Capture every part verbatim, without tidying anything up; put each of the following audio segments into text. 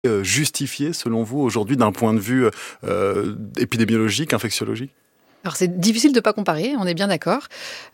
euh, justifié, selon vous, aujourd'hui, d'un point de vue euh, épidémiologique, infectiologique ? Alors c'est difficile de ne pas comparer, on est bien d'accord.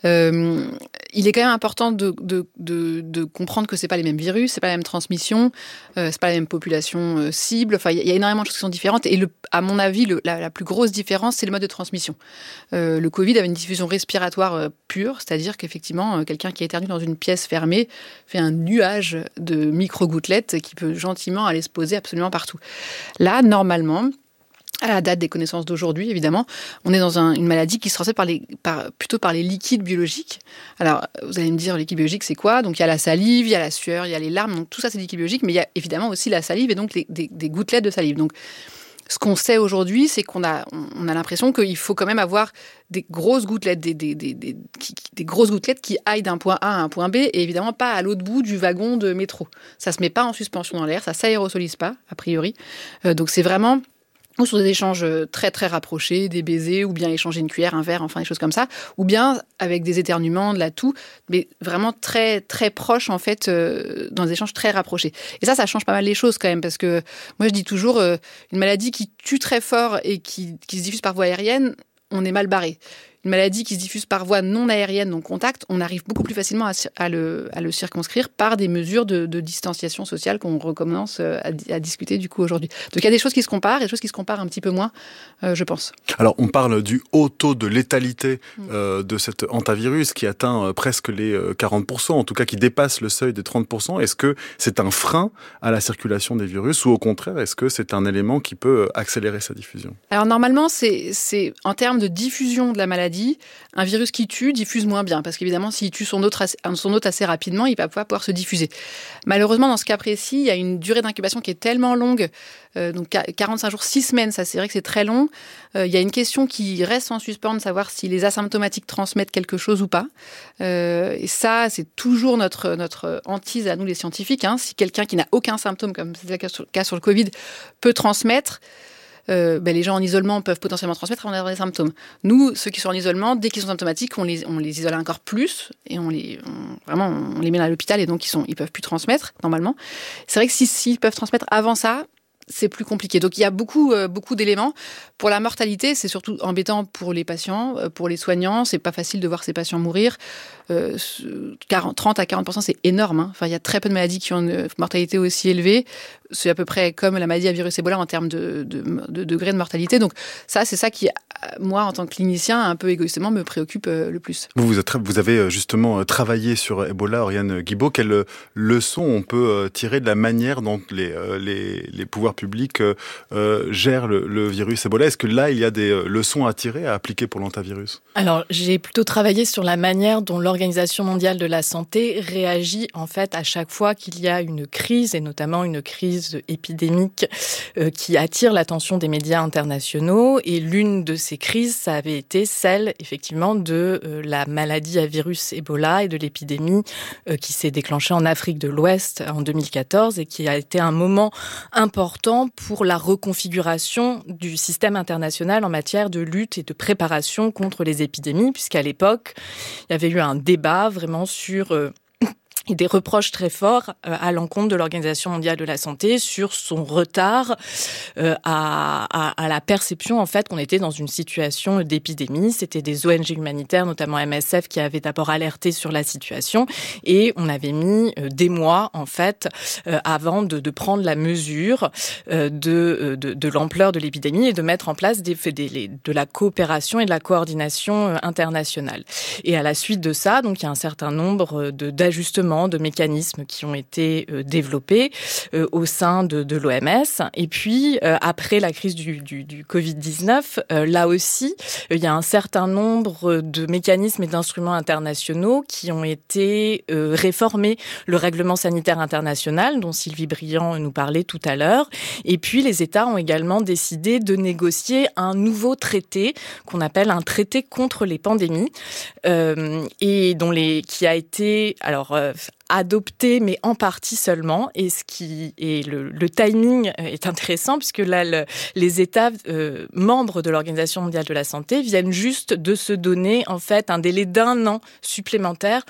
Euh, il est quand même important de, de, de, de comprendre que ce n'est pas les mêmes virus, ce n'est pas la même transmission, euh, ce n'est pas la même population euh, cible. Enfin, il y, y a énormément de choses qui sont différentes. Et le, à mon avis, le, la, la plus grosse différence, c'est le mode de transmission. Euh, le Covid avait une diffusion respiratoire euh, pure, c'est-à-dire qu'effectivement, euh, quelqu'un qui éternue dans une pièce fermée fait un nuage de micro-gouttelettes qui peut gentiment aller se poser absolument partout. Là, normalement, à la date des connaissances d'aujourd'hui, évidemment, on est dans un, une maladie qui se transmet par les, par, plutôt par les liquides biologiques. Alors, vous allez me dire, les liquides biologiques, c'est quoi ? Donc, il y a la salive, il y a la sueur, il y a les larmes. Donc, tout ça, c'est des liquides biologiques. Mais il y a évidemment aussi la salive et donc les, des, des gouttelettes de salive. Donc, ce qu'on sait aujourd'hui, c'est qu'on a, on a l'impression qu'il faut quand même avoir des grosses gouttelettes, des, des, des, des, qui, des grosses gouttelettes qui aillent d'un point A à un point B et évidemment pas à l'autre bout du wagon de métro. Ça se met pas en suspension dans l'air, ça s'aérosolise pas, a priori. Euh, donc, c'est vraiment... ou sur des échanges très très rapprochés, des baisers, ou bien échanger une cuillère, un verre, enfin des choses comme ça, ou bien avec des éternuements, de la toux, mais vraiment très très proches en fait, euh, dans des échanges très rapprochés. Et ça, ça change pas mal les choses quand même, parce que moi je dis toujours, euh, une maladie qui tue très fort et qui, qui se diffuse par voie aérienne, on est mal barré. Une maladie qui se diffuse par voie non aérienne, donc contact, on arrive beaucoup plus facilement à, à, le, à le circonscrire par des mesures de, de distanciation sociale qu'on recommence à, à discuter du coup aujourd'hui. Donc il y a des choses qui se comparent et des choses qui se comparent un petit peu moins, euh, je pense. Alors on parle du haut taux de létalité euh, de cet hantavirus qui atteint euh, presque les euh, quarante pour cent, en tout cas qui dépasse le seuil des trente pour cent. Est-ce que c'est un frein à la circulation des virus ou au contraire, est-ce que c'est un élément qui peut accélérer sa diffusion ? Alors normalement, c'est, c'est en termes de diffusion de la maladie, un virus qui tue diffuse moins bien, parce qu'évidemment, s'il tue son hôte, son hôte assez rapidement, il va pas pouvoir se diffuser. Malheureusement, dans ce cas précis, il y a une durée d'incubation qui est tellement longue, euh, donc quarante-cinq jours, six semaines, ça c'est vrai que c'est très long. Euh, il y a une question qui reste en suspens de savoir si les asymptomatiques transmettent quelque chose ou pas. Euh, et ça, c'est toujours notre, notre hantise à nous les scientifiques. Hein. Si quelqu'un qui n'a aucun symptôme, comme c'est le cas sur, cas sur le Covid, peut transmettre, Euh, ben les gens en isolement peuvent potentiellement transmettre avant d'avoir des symptômes. Nous, ceux qui sont en isolement, dès qu'ils sont symptomatiques, on les, on les isole encore plus et on les, on, vraiment, on les met à l'hôpital et donc ils sont, ils peuvent plus transmettre normalement. C'est vrai que si, s'ils peuvent transmettre avant ça, c'est plus compliqué. Donc il y a beaucoup, euh, beaucoup d'éléments. Pour la mortalité, c'est surtout embêtant pour les patients, pour les soignants. C'est pas facile de voir ces patients mourir. Euh, trente à quarante pour cent, c'est énorme. Hein. Enfin, il y a très peu de maladies qui ont une mortalité aussi élevée. C'est à peu près comme la maladie à virus Ebola en termes de, de, de degré de mortalité. Donc ça, c'est ça qui, moi, en tant que clinicien, un peu égoïstement, me préoccupe le plus. Vous, vous, êtes, vous avez justement travaillé sur Ebola, Oriane Guibaud. Quelles leçons on peut tirer de la manière dont les, les, les pouvoirs publics euh, gèrent le, le virus Ebola ? Est-ce que là, il y a des leçons à tirer, à appliquer pour l'hantavirus ? Alors, j'ai plutôt travaillé sur la manière dont l'Organisation mondiale de la santé réagit en fait à chaque fois qu'il y a une crise, et notamment une crise épidémique euh, qui attire l'attention des médias internationaux. Et l'une de ces crises, ça avait été celle, effectivement, de euh, la maladie à virus Ebola et de l'épidémie euh, qui s'est déclenchée en Afrique de l'Ouest en deux mille quatorze et qui a été un moment important pour la reconfiguration du système international en matière de lutte et de préparation contre les épidémies, puisqu'à l'époque, il y avait eu un débat vraiment sur... Euh, et des reproches très forts à l'encontre de l'Organisation mondiale de la santé sur son retard euh, à, à, à la perception en fait qu'on était dans une situation d'épidémie. C'était des O N G humanitaires, notamment M S F, qui avaient d'abord alerté sur la situation et on avait mis euh, des mois en fait euh, avant de, de prendre la mesure euh, de, de, de l'ampleur de l'épidémie et de mettre en place des, des, de la coopération et de la coordination euh, internationale. Et à la suite de ça, donc il y a un certain nombre de, d'ajustements, de mécanismes qui ont été euh, développés euh, au sein de, de l'O M S. Et puis, euh, après la crise du, du, du covid dix-neuf, euh, là aussi, euh, il y a un certain nombre de mécanismes et d'instruments internationaux qui ont été euh, réformés. Le règlement sanitaire international, dont Sylvie Briand nous parlait tout à l'heure. Et puis, les États ont également décidé de négocier un nouveau traité qu'on appelle un traité contre les pandémies euh, et dont les, qui a été... alors euh, adopté, mais en partie seulement. Et ce qui est le, le timing est intéressant puisque là, le, les États euh, membres de l'Organisation mondiale de la santé viennent juste de se donner en fait un délai d'un an supplémentaire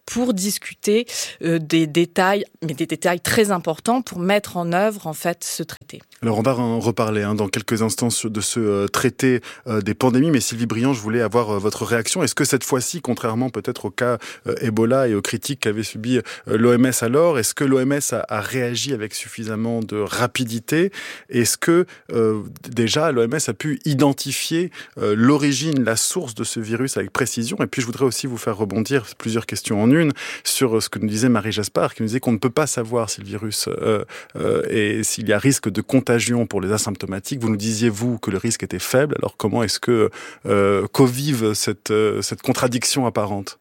pour discuter euh, des détails, mais des détails très importants pour mettre en œuvre en fait ce traité. Alors on va en reparler hein, dans quelques instants de ce euh, traité euh, des pandémies, mais Sylvie Briand, je voulais avoir euh, votre réaction. Est-ce que cette fois-ci, contrairement peut-être au cas euh, Ebola et aux critiques qu'avait subi euh, l'O M S alors, est-ce que l'O M S a, a réagi avec suffisamment de rapidité? Est-ce que euh, déjà l'O M S a pu identifier euh, l'origine, la source de ce virus avec précision? Et puis je voudrais aussi vous faire rebondir plusieurs questions en une sur ce que nous disait Marie Jaspard, qui nous disait qu'on ne peut pas savoir si le virus euh, euh, et s'il y a risque de contagion pour les asymptomatiques. Vous nous disiez, vous, que le risque était faible. Alors comment est-ce que euh, co-vive cette, euh, cette contradiction apparente?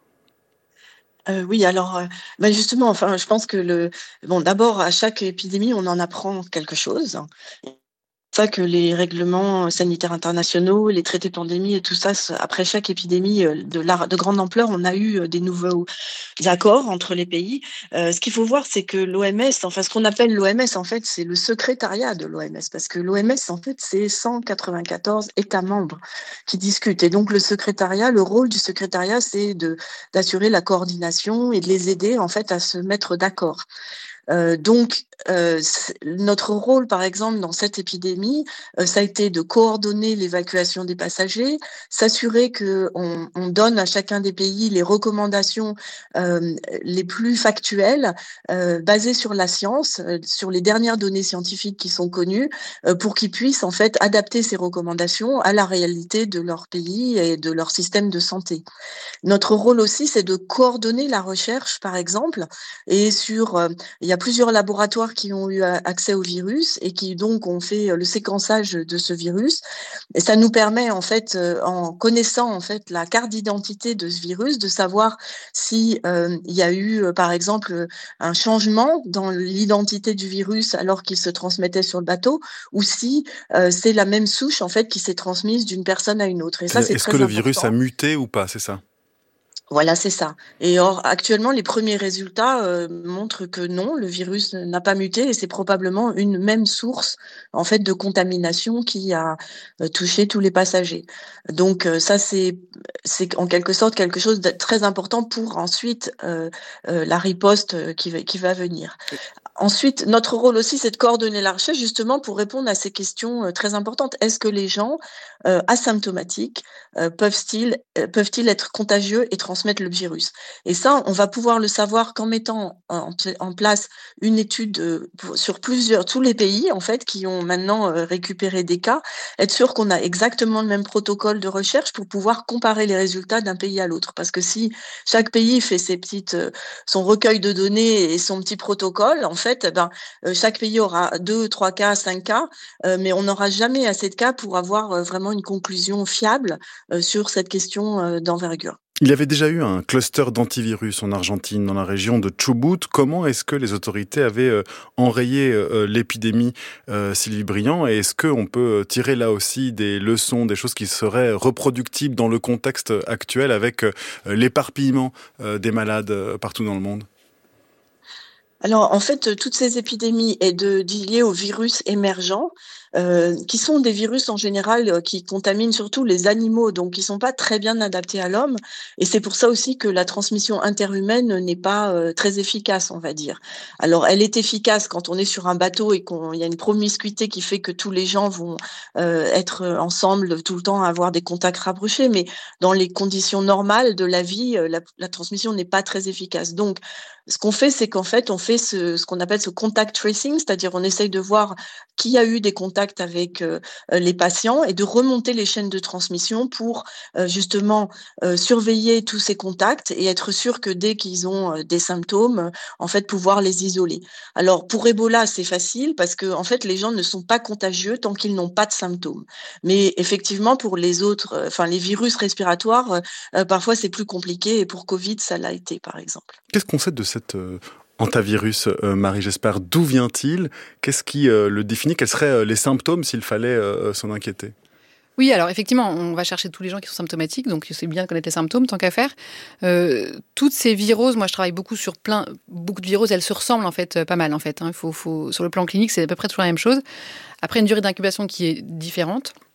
Euh, oui, alors, euh, ben justement, enfin, je pense que le, bon, d'abord, à chaque épidémie, on en apprend quelque chose. C'est ça que les règlements sanitaires internationaux, les traités de pandémie et tout ça, après chaque épidémie de, la, de grande ampleur, on a eu des nouveaux accords entre les pays. Euh, ce qu'il faut voir, c'est que l'O M S, enfin ce qu'on appelle l'O M S, en fait, c'est le secrétariat de l'O M S, parce que l'O M S, en fait, c'est cent quatre-vingt-quatorze États membres qui discutent. Et donc le secrétariat, le rôle du secrétariat, c'est de d'assurer la coordination et de les aider, en fait, à se mettre d'accord. Euh, donc, euh, notre rôle, par exemple, dans cette épidémie, euh, ça a été de coordonner l'évacuation des passagers, s'assurer que on, on donne à chacun des pays les recommandations euh, les plus factuelles, euh, basées sur la science, euh, sur les dernières données scientifiques qui sont connues, euh, pour qu'ils puissent en fait adapter ces recommandations à la réalité de leur pays et de leur système de santé. Notre rôle aussi, c'est de coordonner la recherche, par exemple, et sur, euh, il y a plusieurs laboratoires qui ont eu accès au virus et qui donc ont fait le séquençage de ce virus. Et ça nous permet, en fait, euh, en connaissant en fait la carte d'identité de ce virus, de savoir si euh, il y a eu, euh, par exemple, un changement dans l'identité du virus alors qu'il se transmettait sur le bateau, ou si euh, c'est la même souche en fait qui s'est transmise d'une personne à une autre. Et ça, c'est Est-ce très que le important. virus a muté ou pas, c'est ça? Voilà, c'est ça. Et or, actuellement, les premiers résultats euh, montrent que non, le virus n'a pas muté et c'est probablement une même source en fait de contamination qui a euh, touché tous les passagers. Donc euh, ça, c'est c'est en quelque sorte quelque chose de très important pour ensuite euh, euh, la riposte qui va qui va venir. Ensuite, notre rôle aussi, c'est de coordonner la recherche justement pour répondre à ces questions euh, très importantes. Est-ce que les gens euh, asymptomatiques euh, peuvent-ils euh, peuvent-ils être contagieux et transmettre le virus? Et ça, on va pouvoir le savoir qu'en mettant en, en place une étude euh, sur plusieurs tous les pays en fait qui ont maintenant euh, récupéré des cas, être sûr qu'on a exactement le même protocole de recherche pour pouvoir comparer les résultats d'un pays à l'autre. Parce que si chaque pays fait ses petites euh, son recueil de données et son petit protocole, en fait, eh ben, euh, chaque pays aura deux, trois cas, cinq cas, euh, mais on n'aura jamais assez de cas pour avoir euh, vraiment une conclusion fiable euh, sur cette question euh, d'envergure. Il y avait déjà eu un cluster d'antivirus en Argentine, dans la région de Chubut. Comment est-ce que les autorités avaient euh, enrayé euh, l'épidémie, euh, Sylvie Briand? Et est-ce qu'on peut tirer là aussi des leçons, des choses qui seraient reproductibles dans le contexte actuel avec euh, l'éparpillement euh, des malades euh, partout dans le monde? Alors, en fait, toutes ces épidémies est de, liées aux virus émergents, euh, qui sont des virus en général euh, qui contaminent surtout les animaux, donc qui sont pas très bien adaptés à l'homme. Et c'est pour ça aussi que la transmission interhumaine n'est pas euh, très efficace, on va dire. Alors, elle est efficace quand on est sur un bateau et qu'il y a une promiscuité qui fait que tous les gens vont euh, être ensemble tout le temps, avoir des contacts rapprochés. Mais dans les conditions normales de la vie, euh, la, la transmission n'est pas très efficace. Donc, ce qu'on fait, c'est qu'en fait, on fait ce, ce qu'on appelle ce contact tracing, c'est-à-dire on essaye de voir qui a eu des contacts avec euh, les patients et de remonter les chaînes de transmission pour euh, justement euh, surveiller tous ces contacts et être sûr que dès qu'ils ont euh, des symptômes, euh, en fait, pouvoir les isoler. Alors, pour Ebola, c'est facile parce que en fait, les gens ne sont pas contagieux tant qu'ils n'ont pas de symptômes. Mais effectivement, pour les autres, euh, enfin les virus respiratoires, euh, parfois c'est plus compliqué et pour Covid, ça l'a été, par exemple. Qu'est-ce qu'on sait de cette euh, hantavirus, euh, Marie Jaspard? D'où vient-il? Qu'est-ce qui euh, le définit? Quels seraient euh, les symptômes s'il fallait euh, s'en inquiéter? Oui, alors effectivement, on va chercher tous les gens qui sont symptomatiques, donc c'est bien de connaître les symptômes, tant qu'à faire. Euh, toutes ces viroses, moi je travaille beaucoup sur plein, beaucoup de viroses, elles se ressemblent en fait pas mal en fait. Hein. Faut, faut, sur le plan clinique, c'est à peu près toujours la même chose. Après une durée d'incubation qui est différente.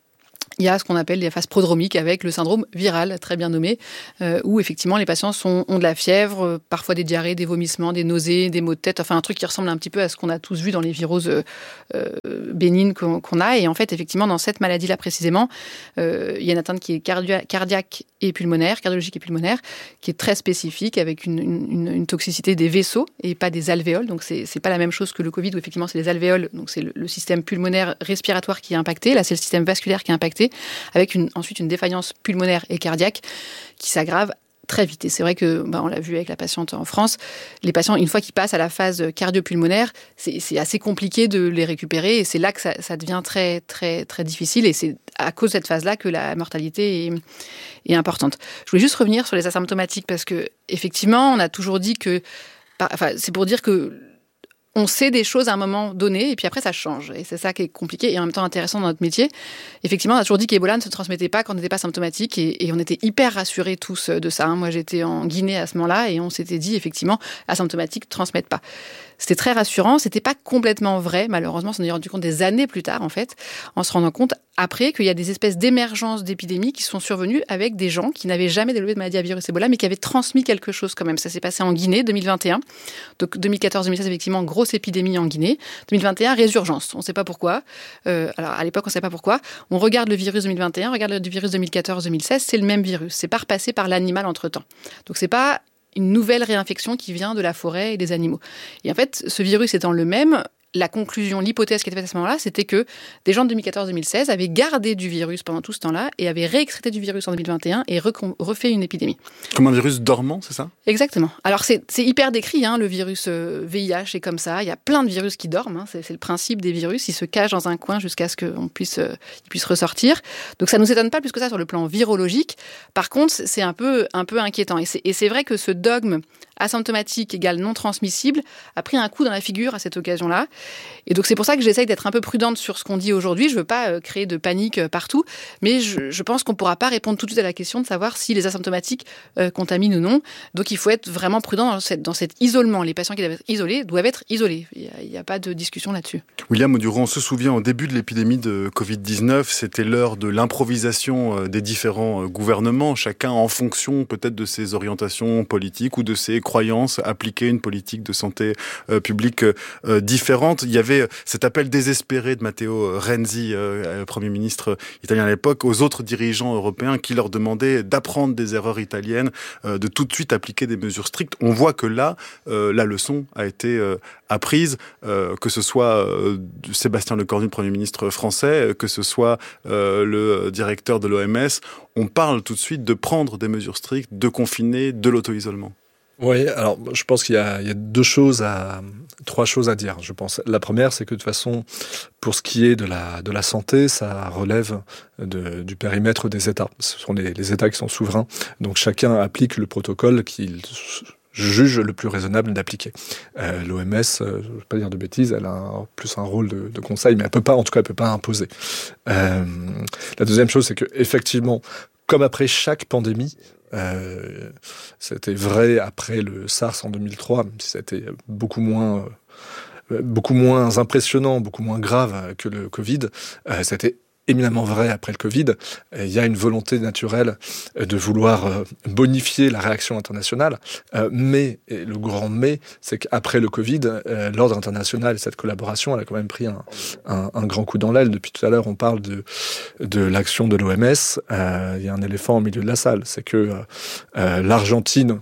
il y a ce qu'on appelle les phases prodromiques avec le syndrome viral, très bien nommé, euh, où effectivement les patients sont, ont de la fièvre, euh, parfois des diarrhées, des vomissements, des nausées, des maux de tête, enfin un truc qui ressemble un petit peu à ce qu'on a tous vu dans les viroses euh, euh, bénignes qu'on, qu'on a. Et en fait, effectivement, dans cette maladie-là précisément, euh, il y a une atteinte qui est cardia- cardiaque et pulmonaire, cardiologique et pulmonaire, qui est très spécifique avec une, une, une toxicité des vaisseaux et pas des alvéoles. Donc c'est, c'est pas la même chose que le Covid où effectivement c'est les alvéoles, donc c'est le, le système pulmonaire respiratoire qui est impacté. Là, c'est le système vasculaire qui est impacté, avec une, ensuite une défaillance pulmonaire et cardiaque qui s'aggrave très vite. Et c'est vrai que, bah, on l'a vu avec la patiente en France, les patients, une fois qu'ils passent à la phase cardio-pulmonaire, c'est, c'est assez compliqué de les récupérer et c'est là que ça, ça devient très, très, très difficile et c'est à cause de cette phase-là que la mortalité est, est importante. Je voulais juste revenir sur les asymptomatiques parce que, effectivement, on a toujours dit que, enfin, c'est pour dire que on sait des choses à un moment donné, et puis après, ça change. Et c'est ça qui est compliqué et en même temps intéressant dans notre métier. Effectivement, on a toujours dit qu'Ebola ne se transmettait pas quand on n'était pas symptomatique, et, et on était hyper rassurés tous de ça. Moi, j'étais en Guinée à ce moment-là, et on s'était dit, effectivement, asymptomatiques ne transmettent pas. C'était très rassurant. C'était pas complètement vrai, malheureusement. On s'en est rendu compte des années plus tard, en fait, en se rendant compte après qu'il y a des espèces d'émergences d'épidémies qui sont survenues avec des gens qui n'avaient jamais développé de maladie à virus Ebola, mais qui avaient transmis quelque chose quand même. Ça s'est passé en Guinée, deux mille vingt et un. Donc, deux mille quatorze deux mille seize, effectivement, grosse épidémie en Guinée. deux mille vingt et un, résurgence. On ne sait pas pourquoi. Euh, alors, à l'époque, on ne savait pas pourquoi. On regarde le virus deux mille vingt et un, on regarde le virus deux mille quatorze deux mille seize, c'est le même virus. C'est pas repassé par l'animal entre-temps. Donc, c'est pas une nouvelle réinfection qui vient de la forêt et des animaux. Et en fait, ce virus étant le même, la conclusion, l'hypothèse qui était faite à ce moment-là, c'était que des gens de deux mille quatorze deux mille seize avaient gardé du virus pendant tout ce temps-là et avaient réextraité du virus en deux mille vingt et un et recon- refait une épidémie. Comme un virus dormant, c'est ça ? Exactement. Alors, c'est, c'est hyper décrit, hein, le virus euh, V I H est comme ça. Il y a plein de virus qui dorment. Hein, c'est, c'est le principe des virus. Ils se cachent dans un coin jusqu'à ce qu'on puisse, euh, ils puissent ressortir. Donc, ça ne nous étonne pas plus que ça sur le plan virologique. Par contre, c'est un peu, un peu inquiétant. Et c'est, et c'est vrai que ce dogme asymptomatique égale non transmissible a pris un coup dans la figure à cette occasion-là. Et donc, c'est pour ça que j'essaye d'être un peu prudente sur ce qu'on dit aujourd'hui. Je ne veux pas euh, créer de panique euh, partout, mais je, je pense qu'on ne pourra pas répondre tout de suite à la question de savoir si les asymptomatiques euh, contaminent ou non. Donc, il faut être vraiment prudent dans, cette, dans cet isolement. Les patients qui doivent être isolés doivent être isolés. Il n'y a, a pas de discussion là-dessus. William Audureau, on se souvient au début de l'épidémie de covid dix-neuf, c'était l'heure de l'improvisation des différents gouvernements, chacun en fonction peut-être de ses orientations politiques ou de ses croyances, appliquer une politique de santé euh, publique euh, différente. Il y avait cet appel désespéré de Matteo Renzi, euh, Premier ministre italien à l'époque, aux autres dirigeants européens qui leur demandaient d'apprendre des erreurs italiennes, euh, de tout de suite appliquer des mesures strictes. On voit que là, euh, la leçon a été euh, apprise, euh, que ce soit euh, Sébastien Lecornu, Premier ministre français, que ce soit euh, le directeur de l'O M S. On parle tout de suite de prendre des mesures strictes, de confiner, de l'auto-isolement. Oui, alors je pense qu'il y a, il y a deux choses à, trois choses à dire, je pense. La première, c'est que de toute façon, pour ce qui est de la, de la santé, ça relève de, du périmètre des États. Ce sont les, les États qui sont souverains. Donc chacun applique le protocole qu'il juge le plus raisonnable d'appliquer. Euh, L'O M S, euh, je ne vais pas dire de bêtises, elle a un, plus un rôle de, de conseil, mais elle peut pas, en tout cas, elle peut pas imposer. Euh, la deuxième chose, c'est que effectivement, comme après chaque pandémie, euh, c'était vrai après le SARS en deux mille trois, même si c'était beaucoup moins, euh, beaucoup moins impressionnant, beaucoup moins grave que le Covid, euh, c'était éminemment vrai après le Covid. Il y a une volonté naturelle de vouloir bonifier la réaction internationale. Mais, et le grand mais, c'est qu'après le Covid, l'ordre international et cette collaboration, elle a quand même pris un, un, un grand coup dans l'aile. Depuis tout à l'heure, on parle de, de l'action de l'O M S. Euh, il y a un éléphant au milieu de la salle. C'est que euh, l'Argentine,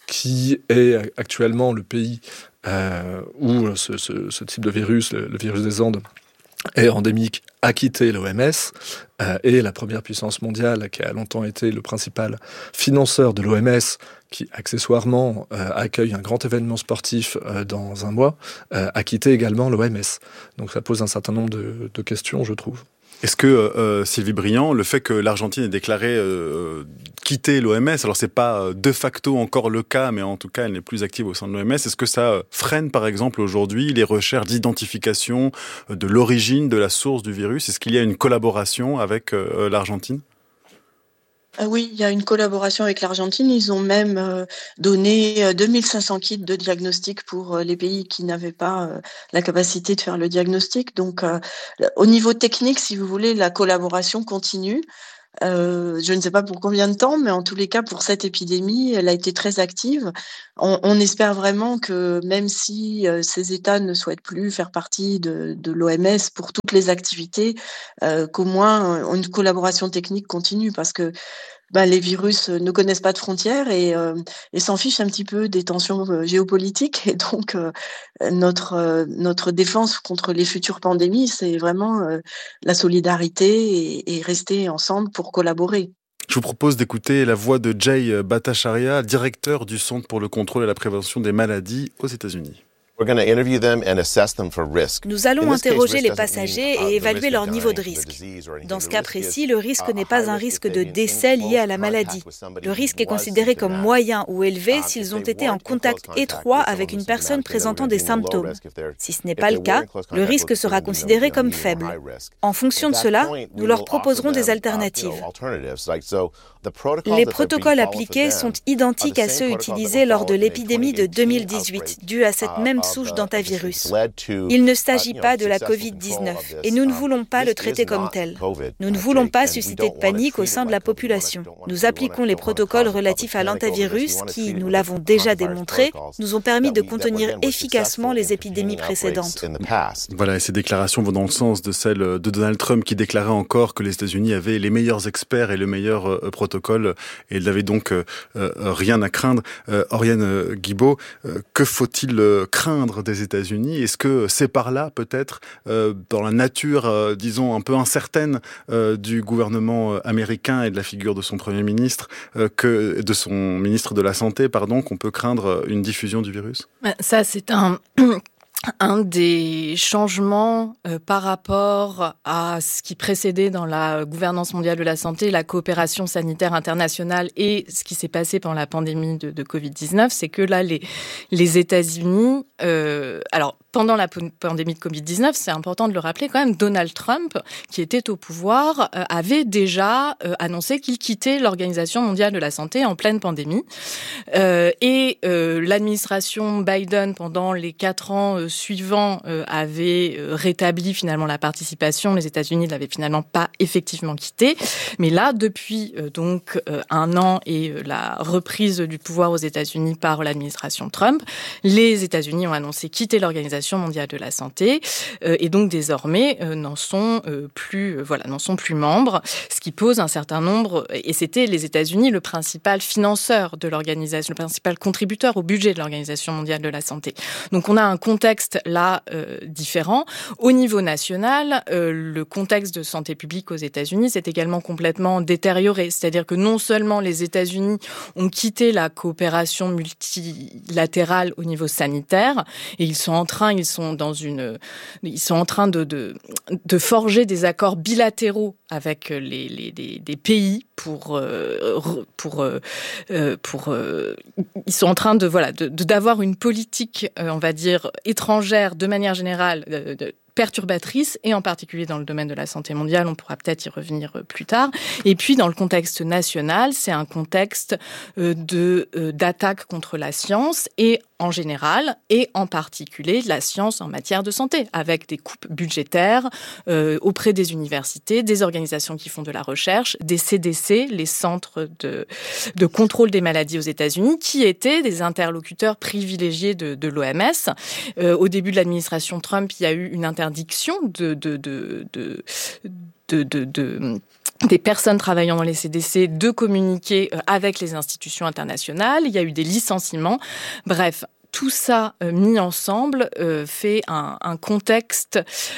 qui est actuellement le pays euh, où ce, ce, ce type de virus, le, le virus des Andes, est endémique, a quitté l'O M S euh, et la première puissance mondiale qui a longtemps été le principal financeur de l'O M S, qui accessoirement euh, accueille un grand événement sportif euh, dans un mois, euh, a quitté également l'O M S. Donc ça pose un certain nombre de, de questions, je trouve. Est-ce que, euh, Sylvie Briand, le fait que l'Argentine ait déclaré euh, quitter l'O M S, alors c'est pas de facto encore le cas, mais en tout cas elle n'est plus active au sein de l'O M S, est-ce que ça freine par exemple aujourd'hui les recherches d'identification de l'origine, de la source du virus ? Est-ce qu'il y a une collaboration avec euh, l'Argentine ? Ah oui, il y a une collaboration avec l'Argentine. Ils ont même euh, donné euh, deux mille cinq cents kits de diagnostic pour euh, les pays qui n'avaient pas euh, la capacité de faire le diagnostic. Donc, euh, au niveau technique, si vous voulez, la collaboration continue. Euh, je ne sais pas pour combien de temps, mais en tous les cas, pour cette épidémie, elle a été très active. On, on espère vraiment que même si euh, ces États ne souhaitent plus faire partie de, de l'O M S pour toutes les activités, euh, qu'au moins euh, une collaboration technique continue, parce que bah, les virus ne connaissent pas de frontières et, euh, et s'en fichent un petit peu des tensions euh, géopolitiques. Et donc, euh, notre, euh, notre défense contre les futures pandémies, c'est vraiment euh, la solidarité et, et rester ensemble pour collaborer. Je vous propose d'écouter la voix de Jay Bhattacharya, directeur du Centre pour le contrôle et la prévention des maladies aux États-Unis. Nous allons interroger les passagers et évaluer leur niveau de risque. Dans ce cas précis, le risque n'est pas un risque de décès lié à la maladie. Le risque est considéré comme moyen ou élevé s'ils ont été en contact étroit avec une personne présentant des symptômes. Si ce n'est pas le cas, le risque sera considéré comme faible. En fonction de cela, nous leur proposerons des alternatives. Les protocoles appliqués sont identiques à ceux utilisés lors de l'épidémie de deux mille dix-huit, due à cette même souche d'hantavirus. Il ne s'agit pas de la covid dix-neuf et nous ne voulons pas le traiter comme tel. Nous ne voulons pas susciter de panique au sein de la population. Nous appliquons les protocoles relatifs à l'hantavirus qui, nous l'avons déjà démontré, nous ont permis de contenir efficacement les épidémies précédentes. Voilà, et ces déclarations vont dans le sens de celle de Donald Trump qui déclarait encore que les États-Unis avaient les meilleurs experts et le meilleur euh, protocole et ils n'avaient donc euh, euh, rien à craindre. Euh, Oriane Guibaud, euh, que faut-il euh, craindre des États-Unis? Est-ce que c'est par là, peut-être, euh, dans la nature, euh, disons, un peu incertaine euh, du gouvernement américain et de la figure de son Premier ministre, euh, que de son ministre de la Santé, pardon, qu'on peut craindre une diffusion du virus? Ça, c'est un... Un des changements euh, par rapport à ce qui précédait dans la gouvernance mondiale de la santé, la coopération sanitaire internationale et ce qui s'est passé pendant la pandémie de, de covid dix-neuf, c'est que là, les, les États-Unis... Euh, alors, pendant la pandémie de covid dix-neuf, c'est important de le rappeler quand même, Donald Trump, qui était au pouvoir, euh, avait déjà euh, annoncé qu'il quittait l'Organisation mondiale de la santé en pleine pandémie. Euh, et euh, l'administration Biden, pendant les quatre ans euh, suivants, euh, avait euh, rétabli finalement la participation. Les États-Unis ne l'avaient finalement pas effectivement quitté. Mais là, depuis euh, donc euh, un an et euh, la reprise du pouvoir aux États-Unis par l'administration Trump, les États-Unis ont annoncé quitter l'Organisation mondiale de la santé euh, et donc désormais euh, n'en sont euh, plus euh, voilà n'en sont plus membres, ce qui pose un certain nombre, et c'était les États-Unis le principal financeur de l'organisation, le principal contributeur au budget de l'Organisation mondiale de la santé. Donc on a un contexte là euh, différent. Au niveau national, euh, le contexte de santé publique aux États-Unis s'est également complètement détérioré, c'est-à-dire que non seulement les États-Unis ont quitté la coopération multilatérale au niveau sanitaire et ils sont en train Ils sont dans une, ils sont en train de de, de forger des accords bilatéraux avec les, les des, des pays pour euh, pour euh, pour euh, ils sont en train de voilà de, de d'avoir une politique, euh, on va dire étrangère de manière générale. De, de, perturbatrice, et en particulier dans le domaine de la santé mondiale, on pourra peut-être y revenir plus tard. Et puis, dans le contexte national, c'est un contexte euh, de euh, d'attaque contre la science, et en général, et en particulier la science en matière de santé, avec des coupes budgétaires euh, auprès des universités, des organisations qui font de la recherche, des C D C, les centres de, de contrôle des maladies aux États-Unis, qui étaient des interlocuteurs privilégiés de, de l'O M S. Euh, au début de l'administration Trump, il y a eu une interdiction de, de, de, de, de, de, de des personnes travaillant dans les C D C de communiquer avec les institutions internationales. Il y a eu des licenciements. Bref, tout ça euh, mis ensemble euh, fait un, un contexte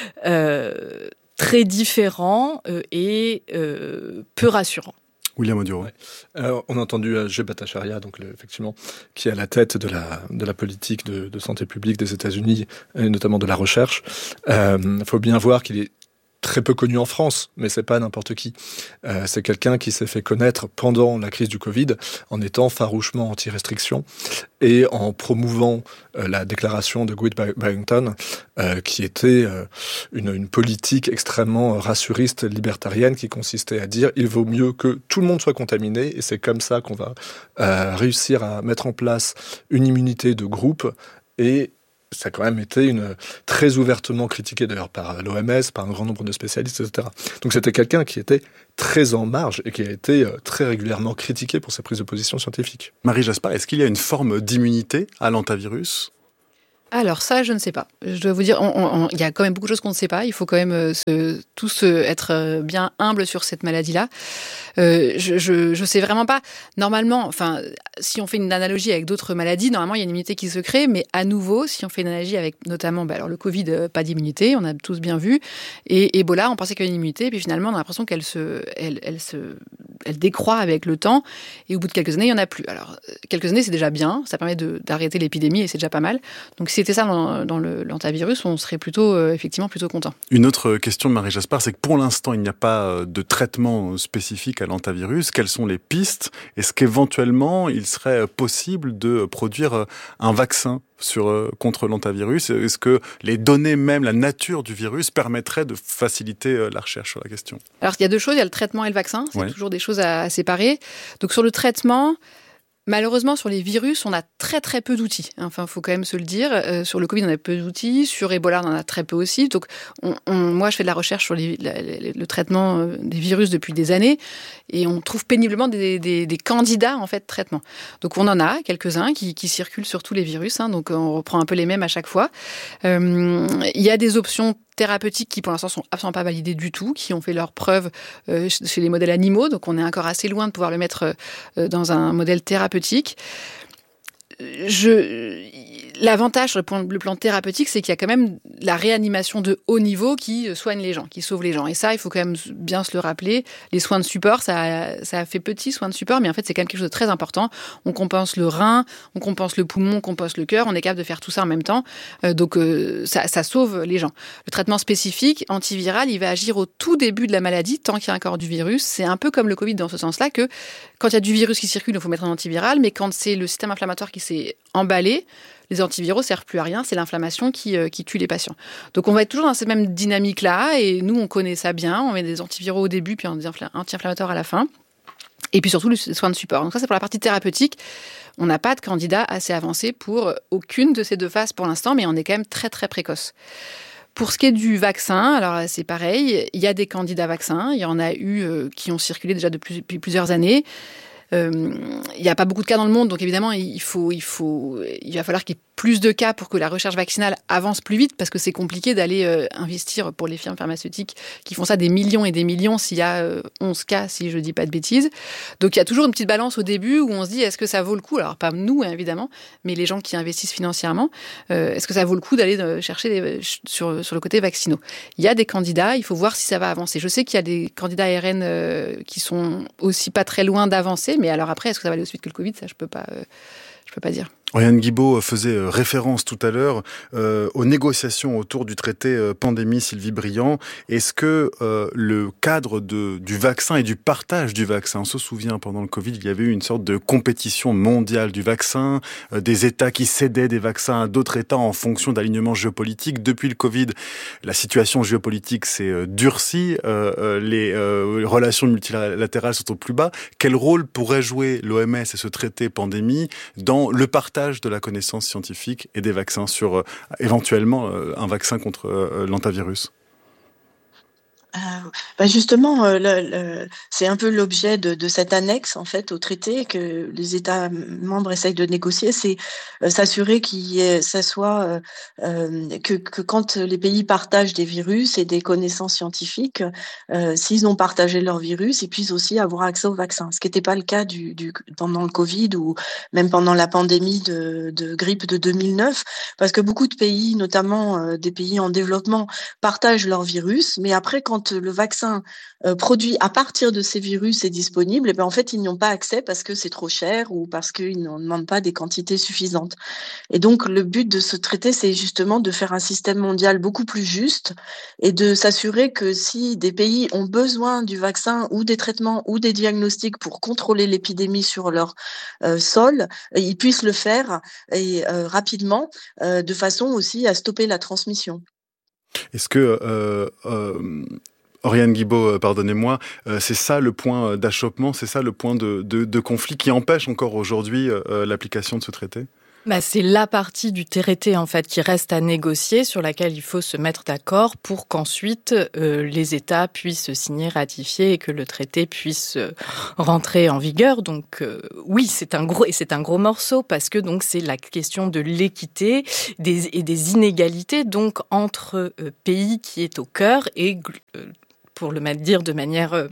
euh, très différent euh, et euh, peu rassurant. William Oduro. Ouais. Euh, on a entendu Jay Bhattacharya, donc le, effectivement, qui est à la tête de la de la politique de, de santé publique des États-Unis, et notamment de la recherche. Il euh, faut bien voir qu'il est très peu connu en France, mais c'est pas n'importe qui. Euh, c'est quelqu'un qui s'est fait connaître pendant la crise du Covid en étant farouchement anti-restriction et en promouvant euh, la déclaration de Guy Barrington, euh, qui était euh, une, une politique extrêmement rassuriste, libertarienne, qui consistait à dire il vaut mieux que tout le monde soit contaminé, et c'est comme ça qu'on va euh, réussir à mettre en place une immunité de groupe. Et ça a quand même été une, très ouvertement critiqué d'ailleurs par l'O M S, par un grand nombre de spécialistes, et cetera. Donc c'était quelqu'un qui était très en marge et qui a été très régulièrement critiqué pour ses prises de position scientifiques. Marie Jaspard, est-ce qu'il y a une forme d'immunité à l'antavirus ? Alors ça, je ne sais pas. Je dois vous dire, il y a quand même beaucoup de choses qu'on ne sait pas. Il faut quand même euh, se, tous euh, être euh, bien humbles sur cette maladie-là. Euh, je, je, je sais vraiment pas. Normalement, enfin, si on fait une analogie avec d'autres maladies, normalement, il y a une immunité qui se crée. Mais à nouveau, si on fait une analogie avec notamment, bah, alors le Covid, euh, pas d'immunité, on a tous bien vu. Et Ebola, on pensait qu'il y avait une immunité, puis finalement, on a l'impression qu'elle se, elle, elle se, elle décroît avec le temps. Et au bout de quelques années, il y en a plus. Alors, quelques années, c'est déjà bien. Ça permet de, d'arrêter l'épidémie et c'est déjà pas mal. Donc, si c'était ça dans, dans le, l'antavirus, on serait plutôt, euh, effectivement, plutôt content. Une autre question de Marie Jaspard, c'est que pour l'instant, il n'y a pas de traitement spécifique à l'antavirus. Quelles sont les pistes ? Est-ce qu'éventuellement, il serait possible de produire un vaccin sur, contre l'antavirus ? Est-ce que les données même, la nature du virus, permettraient de faciliter la recherche sur la question ? Alors, il y a deux choses, il y a le traitement et le vaccin. C'est ouais. toujours des choses à, à séparer. Donc, sur le traitement... Malheureusement, sur les virus, on a très très peu d'outils. Enfin, il faut quand même se le dire. Euh, sur le Covid, on a peu d'outils. Sur Ebola, on en a très peu aussi. Donc, on, on, moi, je fais de la recherche sur les, la, les, le traitement des virus depuis des années, et on trouve péniblement des, des, des candidats en fait de traitement. Donc, on en a quelques-uns qui, qui circulent sur tous les virus. Hein, donc, on reprend un peu les mêmes à chaque fois. Euh, il y a des options thérapeutiques qui, pour l'instant, sont absolument pas validées du tout, qui ont fait leurs preuves euh, chez les modèles animaux. Donc, on est encore assez loin de pouvoir le mettre euh, dans un modèle thérapeutique. Je... L'avantage sur le plan, le plan thérapeutique, c'est qu'il y a quand même la réanimation de haut niveau qui soigne les gens, qui sauve les gens. Et ça, il faut quand même bien se le rappeler. Les soins de support, ça, ça a fait petit soins de support, mais en fait, c'est quand même quelque chose de très important. On compense le rein, on compense le poumon, on compense le cœur. On est capable de faire tout ça en même temps. Euh, donc, euh, ça, ça sauve les gens. Le traitement spécifique, antiviral, il va agir au tout début de la maladie, tant qu'il y a encore du virus. C'est un peu comme le Covid dans ce sens-là, que quand il y a du virus qui circule, il faut mettre un antiviral, mais quand c'est le système inflammatoire qui s'est emballé, les antiviraux ne servent plus à rien, c'est l'inflammation qui, euh, qui tue les patients. Donc on va être toujours dans cette même dynamique-là, et nous on connaît ça bien, on met des antiviraux au début, puis des anti-inflammatoires à la fin, et puis surtout les soins de support. Donc ça c'est pour la partie thérapeutique. On n'a pas de candidat assez avancé pour aucune de ces deux phases pour l'instant, mais on est quand même très très précoce. Pour ce qui est du vaccin, alors c'est pareil, il y a des candidats vaccins, il y en a eu euh, qui ont circulé déjà depuis, depuis plusieurs années. Euh, il n'y a pas beaucoup de cas dans le monde, donc évidemment, il, faut, il, faut, il va falloir qu'il y ait plus de cas pour que la recherche vaccinale avance plus vite, parce que c'est compliqué d'aller euh, investir pour les firmes pharmaceutiques qui font ça des millions et des millions s'il y a euh, onze cas, si je ne dis pas de bêtises. Donc il y a toujours une petite balance au début où on se dit, est-ce que ça vaut le coup ? Alors pas nous, évidemment, mais les gens qui investissent financièrement, euh, est-ce que ça vaut le coup d'aller euh, chercher des, sur, sur le côté vaccinaux ? Il y a des candidats, il faut voir si ça va avancer. Je sais qu'il y a des candidats A R N euh, qui sont aussi pas très loin d'avancer, mais alors après, est-ce que ça va aller aussi vite que le Covid ? Ça, je peux pas, euh, je peux pas dire. Oriane Guibaud faisait référence tout à l'heure euh, aux négociations autour du traité euh, pandémie Sylvie Briand. Est-ce que euh, le cadre de, du vaccin et du partage du vaccin, on se souvient pendant le Covid, il y avait eu une sorte de compétition mondiale du vaccin, euh, des États qui cédaient des vaccins à d'autres États en fonction d'alignements géopolitiques. Depuis le Covid, la situation géopolitique s'est euh, durcie, euh, les euh, relations multilatérales sont au plus bas. Quel rôle pourrait jouer l'O M S et ce traité pandémie dans le partage de la connaissance scientifique et des vaccins sur euh, éventuellement euh, un vaccin contre euh, l'antavirus ? Euh, bah justement, euh, le, le, c'est un peu l'objet de, de cette annexe en fait au traité que les États membres essayent de négocier, c'est euh, s'assurer qu'il ait, ça soit euh, euh, que, que quand les pays partagent des virus et des connaissances scientifiques, euh, s'ils ont partagé leur virus, ils puissent aussi avoir accès au vaccin. Ce qui n'était pas le cas du, du pendant le Covid ou même pendant la pandémie de, de grippe de deux mille neuf, parce que beaucoup de pays, notamment euh, des pays en développement, partagent leur virus, mais après quand quand le vaccin euh, produit à partir de ces virus est disponible, eh ben, en fait, ils n'y ont pas accès parce que c'est trop cher ou parce qu'ils n'en demandent pas des quantités suffisantes. Et donc, le but de ce traité, c'est justement de faire un système mondial beaucoup plus juste et de s'assurer que si des pays ont besoin du vaccin ou des traitements ou des diagnostics pour contrôler l'épidémie sur leur euh, sol, ils puissent le faire et, euh, rapidement, euh, de façon aussi à stopper la transmission. Est-ce que... Euh, euh... Oriane Guibaud, pardonnez-moi, euh, c'est ça le point d'achoppement, c'est ça le point de, de, de conflit qui empêche encore aujourd'hui euh, l'application de ce traité ? Bah, c'est la partie du traité en fait qui reste à négocier, sur laquelle il faut se mettre d'accord pour qu'ensuite euh, les États puissent signer, ratifier et que le traité puisse euh, rentrer en vigueur. Donc euh, oui, c'est un gros et c'est un gros morceau parce que donc c'est la question de l'équité des, et des inégalités donc entre euh, pays qui est au cœur et euh, pour le dire de manière euh,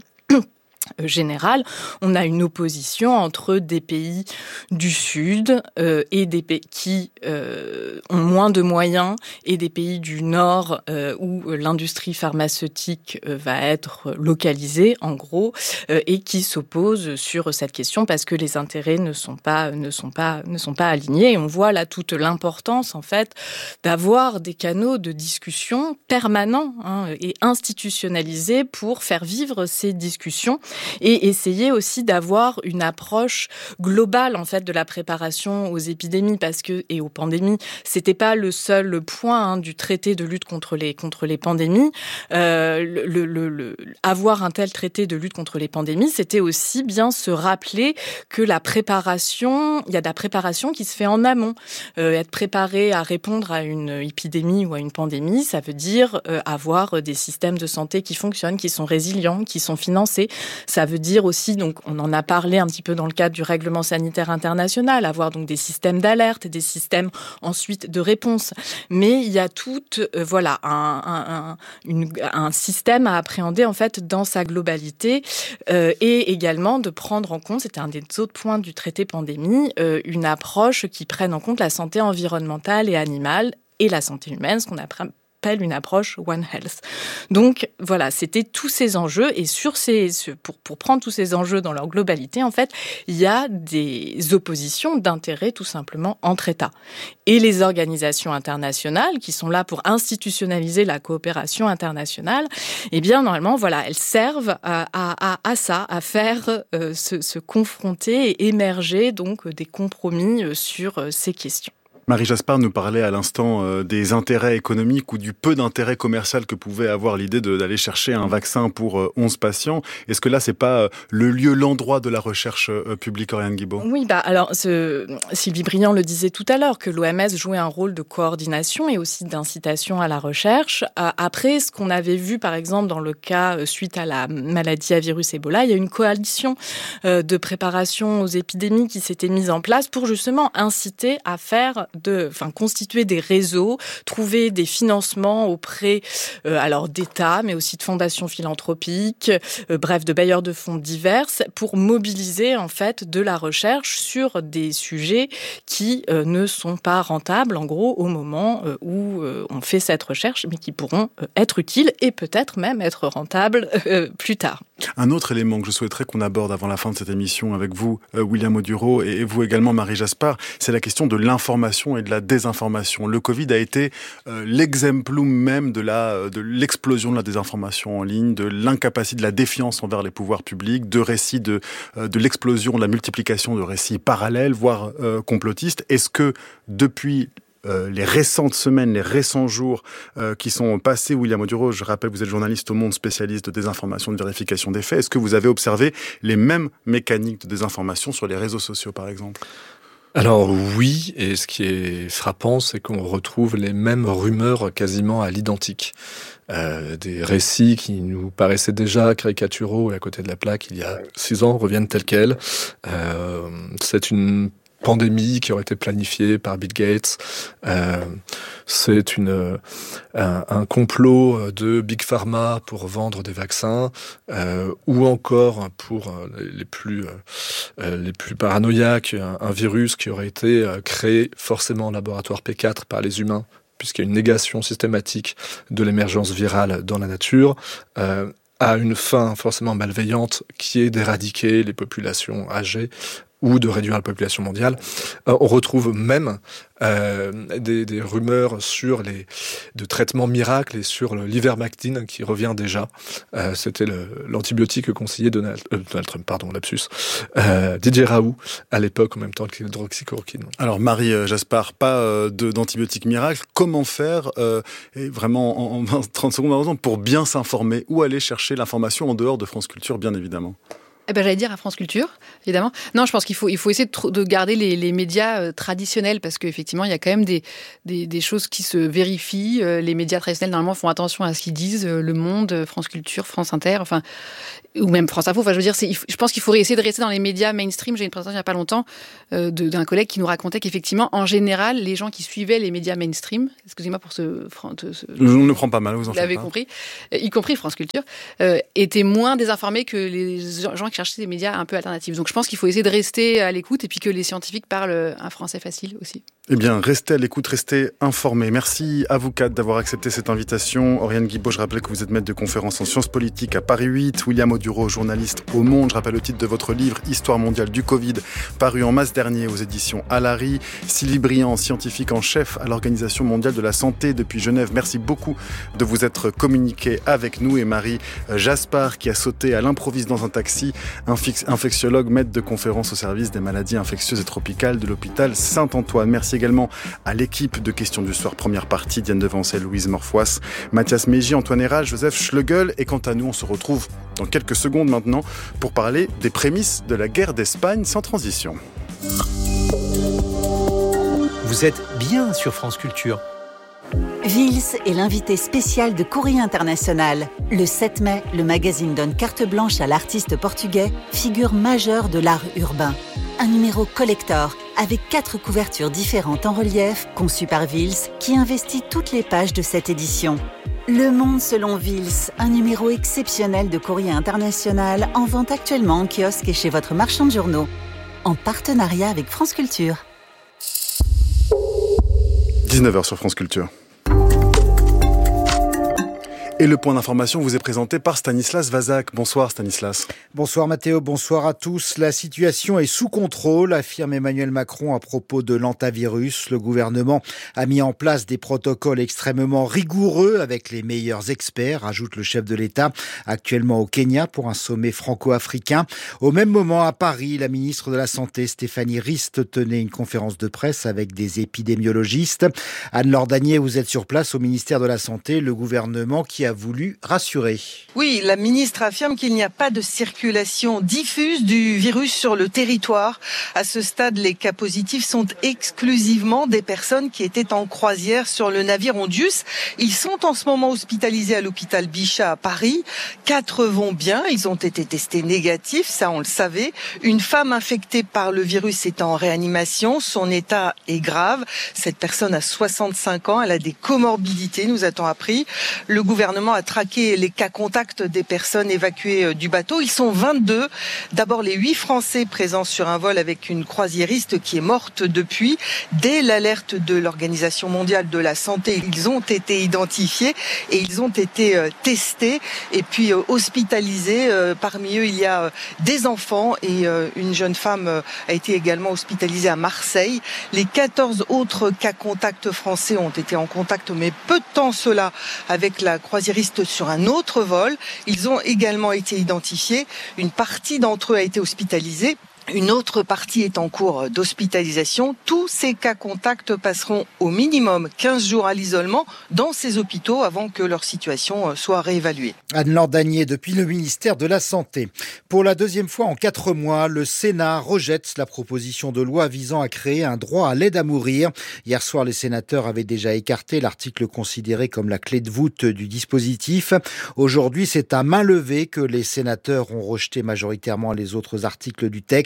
générale, on a une opposition entre des pays du Sud euh, et des pays qui euh, ont moins de moyens et des pays du Nord euh, où l'industrie pharmaceutique euh, va être localisée, en gros, euh, et qui s'opposent sur cette question parce que les intérêts ne sont pas ne sont pas ne sont pas alignés. Et on voit là toute l'importance en fait d'avoir des canaux de discussion permanents hein, et institutionnalisés pour faire vivre ces discussions. Et essayer aussi d'avoir une approche globale en fait de la préparation aux épidémies parce que et aux pandémies. C'était pas le seul point hein, du traité de lutte contre les contre les pandémies. Euh, le, le, le, avoir un tel traité de lutte contre les pandémies, c'était aussi bien se rappeler que la préparation, il y a de la préparation qui se fait en amont. Euh, être préparé à répondre à une épidémie ou à une pandémie, ça veut dire euh, avoir des systèmes de santé qui fonctionnent, qui sont résilients, qui sont financés. Ça veut dire aussi, donc, on en a parlé un petit peu dans le cadre du règlement sanitaire international, avoir donc des systèmes d'alerte, des systèmes ensuite de réponse. Mais il y a tout, euh, voilà, un, un, un, une, un système à appréhender en fait dans sa globalité euh, et également de prendre en compte, c'était un des autres points du traité pandémie, euh, une approche qui prenne en compte la santé environnementale et animale et la santé humaine, ce qu'on appelle une approche One Health. Donc voilà, c'était tous ces enjeux et sur ces pour pour prendre tous ces enjeux dans leur globalité, en fait, il y a des oppositions d'intérêts tout simplement entre États. Et les organisations internationales qui sont là pour institutionnaliser la coopération internationale, eh bien normalement voilà, elles servent à à à ça, à faire euh, se se confronter et émerger donc des compromis sur euh, ces questions. Marie Jaspar nous parlait à l'instant euh, des intérêts économiques ou du peu d'intérêt commercial que pouvait avoir l'idée de, d'aller chercher un vaccin pour euh, onze patients. Est-ce que là, c'est pas euh, le lieu, l'endroit de la recherche euh, publique, Oriane Guibaud ? Oui, bah alors ce, Sylvie Briand le disait tout à l'heure, que l'O M S jouait un rôle de coordination et aussi d'incitation à la recherche. Euh, après, ce qu'on avait vu, par exemple, dans le cas euh, suite à la maladie à virus Ebola, il y a une coalition euh, de préparation aux épidémies qui s'était mise en place pour justement inciter à faire de, enfin, constituer des réseaux, trouver des financements auprès, euh, alors d'États, mais aussi de fondations philanthropiques, euh, bref, de bailleurs de fonds divers, pour mobiliser en fait de la recherche sur des sujets qui euh, ne sont pas rentables, en gros, au moment euh, où euh, on fait cette recherche, mais qui pourront euh, être utiles et peut-être même être rentables euh, plus tard. Un autre élément que je souhaiterais qu'on aborde avant la fin de cette émission avec vous, euh, William Audureau, et vous également, Marie Jaspar, c'est la question de l'information et de la désinformation. Le Covid a été euh, l'exemplum même de la de l'explosion de la désinformation en ligne, de l'incapacité, de la défiance envers les pouvoirs publics, de récits de euh, de l'explosion, de la multiplication de récits parallèles, voire euh, complotistes. Est-ce que depuis Euh, les récentes semaines, les récents jours euh, qui sont passés, William Audureau, je rappelle, vous êtes journaliste au Monde, spécialiste de désinformation, de vérification des faits. Est-ce que vous avez observé les mêmes mécaniques de désinformation sur les réseaux sociaux, par exemple ? Alors oui, et ce qui est frappant, c'est qu'on retrouve les mêmes rumeurs quasiment à l'identique. Euh, des récits qui nous paraissaient déjà caricaturaux et à côté de la plaque il y a six ans reviennent tels quels. Euh, c'est une pandémie qui aurait été planifiée par Bill Gates. Euh, c'est une, un, un complot de Big Pharma pour vendre des vaccins, euh, ou encore pour les plus, euh, les plus paranoïaques, un, un virus qui aurait été créé forcément en laboratoire P quatre par les humains, puisqu'il y a une négation systématique de l'émergence virale dans la nature, euh, à une fin forcément malveillante qui est d'éradiquer les populations âgées ou de réduire la population mondiale. Euh, on retrouve même euh, des, des rumeurs sur les de traitements miracles et sur l'ivermectine qui revient déjà. Euh, c'était le, l'antibiotique conseillé de Donald, euh, Donald Trump, pardon, lapsus, euh, Didier Raoult à l'époque en même temps que l'hydroxychloroquine. Alors Marie Jaspard, pas euh, de, d'antibiotiques miracles. Comment faire euh, et vraiment en, en trente secondes pour bien s'informer? Où aller chercher l'information en dehors de France Culture, bien évidemment? Eh ben, j'allais dire à France Culture, évidemment. Non, je pense qu'il faut, il faut essayer de, tr- de garder les, les médias euh, traditionnels parce qu'effectivement, il y a quand même des, des, des choses qui se vérifient. Euh, les médias traditionnels, normalement, font attention à ce qu'ils disent. Euh, Le Monde, France Culture, France Inter, enfin, ou même France Info. Enfin, je veux dire, c'est, il faut, je pense qu'il faudrait essayer de rester dans les médias mainstream. J'ai une présentation il n'y a pas longtemps euh, de, d'un collègue qui nous racontait qu'effectivement, en général, les gens qui suivaient les médias mainstream, excusez-moi pour ce... ce je ne le prends pas mal, vous en faites pas. Vous l'avez compris, euh, y compris France Culture, euh, étaient moins désinformés que les gens qui chercher des médias un peu alternatifs. Donc je pense qu'il faut essayer de rester à l'écoute et puis que les scientifiques parlent un français facile aussi. Eh bien, restez à l'écoute, restez informés. Merci à vous quatre d'avoir accepté cette invitation. Oriane Guibaud, je rappelle que vous êtes maître de conférence en sciences politiques à Paris huit. William Audureau, journaliste au Monde. Je rappelle le titre de votre livre « Histoire mondiale du Covid », paru en mars dernier aux éditions Alary. Sylvie Briand, scientifique en chef à l'Organisation mondiale de la santé depuis Genève. Merci beaucoup de vous être communiqué avec nous. Et Marie Jaspard, qui a sauté à l'improviste dans un taxi, infectiologue, maître de conférence au service des maladies infectieuses et tropicales de l'hôpital Saint-Antoine. Merci également à l'équipe de Questions du Soir, première partie, Diane Devancey, Louise Morfois, Mathias Mégy, Antoine Héral, Joseph Schlegel. Et quant à nous, on se retrouve dans quelques secondes maintenant pour parler des prémices de la guerre d'Espagne sans transition. Vous êtes bien sur France Culture. Vils est l'invité spécial de Courrier International. Le sept mai, le magazine donne carte blanche à l'artiste portugais, figure majeure de l'art urbain. Un numéro collector avec quatre couvertures différentes en relief, conçues par Vils, qui investit toutes les pages de cette édition. Le Monde selon Vils, un numéro exceptionnel de Courrier International, en vente actuellement en kiosque et chez votre marchand de journaux. En partenariat avec France Culture. dix-neuf heures sur France Culture. Et le point d'information vous est présenté par Stanislas Vazak. Bonsoir Stanislas. Bonsoir Mathéo, bonsoir à tous. La situation est sous contrôle, affirme Emmanuel Macron à propos de l'hantavirus. Le gouvernement a mis en place des protocoles extrêmement rigoureux avec les meilleurs experts, ajoute le chef de l'État, actuellement au Kenya pour un sommet franco-africain. Au même moment, à Paris, la ministre de la Santé, Stéphanie Rist, tenait une conférence de presse avec des épidémiologistes. Anne-Laure Danier, vous êtes sur place au ministère de la Santé, le gouvernement qui a voulu rassurer. Oui, la ministre affirme qu'il n'y a pas de circulation diffuse du virus sur le territoire. À ce stade, les cas positifs sont exclusivement des personnes qui étaient en croisière sur le navire Ondius. Ils sont en ce moment hospitalisés à l'hôpital Bichat à Paris. Quatre vont bien, ils ont été testés négatifs, ça on le savait. Une femme infectée par le virus est en réanimation, son état est grave. Cette personne a soixante-cinq ans, elle a des comorbidités, nous a-t-on appris. Le gouvernement a traqué les cas contacts des personnes évacuées du bateau. Ils sont vingt-deux. D'abord, les huit Français présents sur un vol avec une croisiériste qui est morte depuis. Dès l'alerte de l'Organisation mondiale de la santé, ils ont été identifiés et ils ont été euh, testés et puis euh, hospitalisés. Euh, parmi eux, il y a euh, des enfants et euh, une jeune femme euh, a été également hospitalisée à Marseille. Les quatorze autres cas contacts français ont été en contact, mais peu de temps cela, avec la croisiériste sur un autre vol. Ils ont également été identifiés. Une partie d'entre eux a été hospitalisée. Une autre partie est en cours d'hospitalisation. Tous ces cas contacts passeront au minimum quinze jours à l'isolement dans ces hôpitaux avant que leur situation soit réévaluée. Anne-Laure Danier, depuis le ministère de la Santé. Pour la deuxième fois en quatre mois, le Sénat rejette la proposition de loi visant à créer un droit à l'aide à mourir. Hier soir, les sénateurs avaient déjà écarté l'article considéré comme la clé de voûte du dispositif. Aujourd'hui, c'est à main levée que les sénateurs ont rejeté majoritairement les autres articles du texte.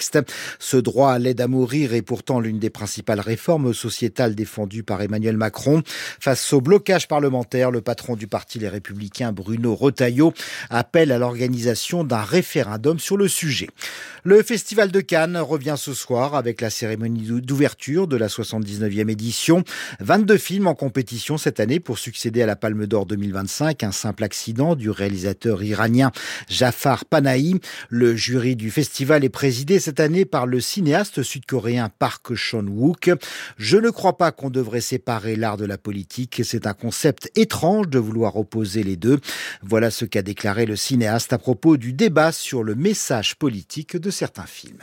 texte. Ce droit à l'aide à mourir est pourtant l'une des principales réformes sociétales défendues par Emmanuel Macron. Face au blocage parlementaire, le patron du parti Les Républicains, Bruno Retailleau, appelle à l'organisation d'un référendum sur le sujet. Le Festival de Cannes revient ce soir avec la cérémonie d'ouverture de la soixante-dix-neuvième édition. vingt-deux films en compétition cette année pour succéder à la Palme d'Or deux mille vingt-cinq, Un simple accident du réalisateur iranien Jafar Panahi. Le jury du festival est présidé cette année par le cinéaste sud-coréen Park Chan-wook. Je ne crois pas qu'on devrait séparer l'art de la politique. C'est un concept étrange de vouloir opposer les deux. Voilà ce qu'a déclaré le cinéaste à propos du débat sur le message politique de certains films.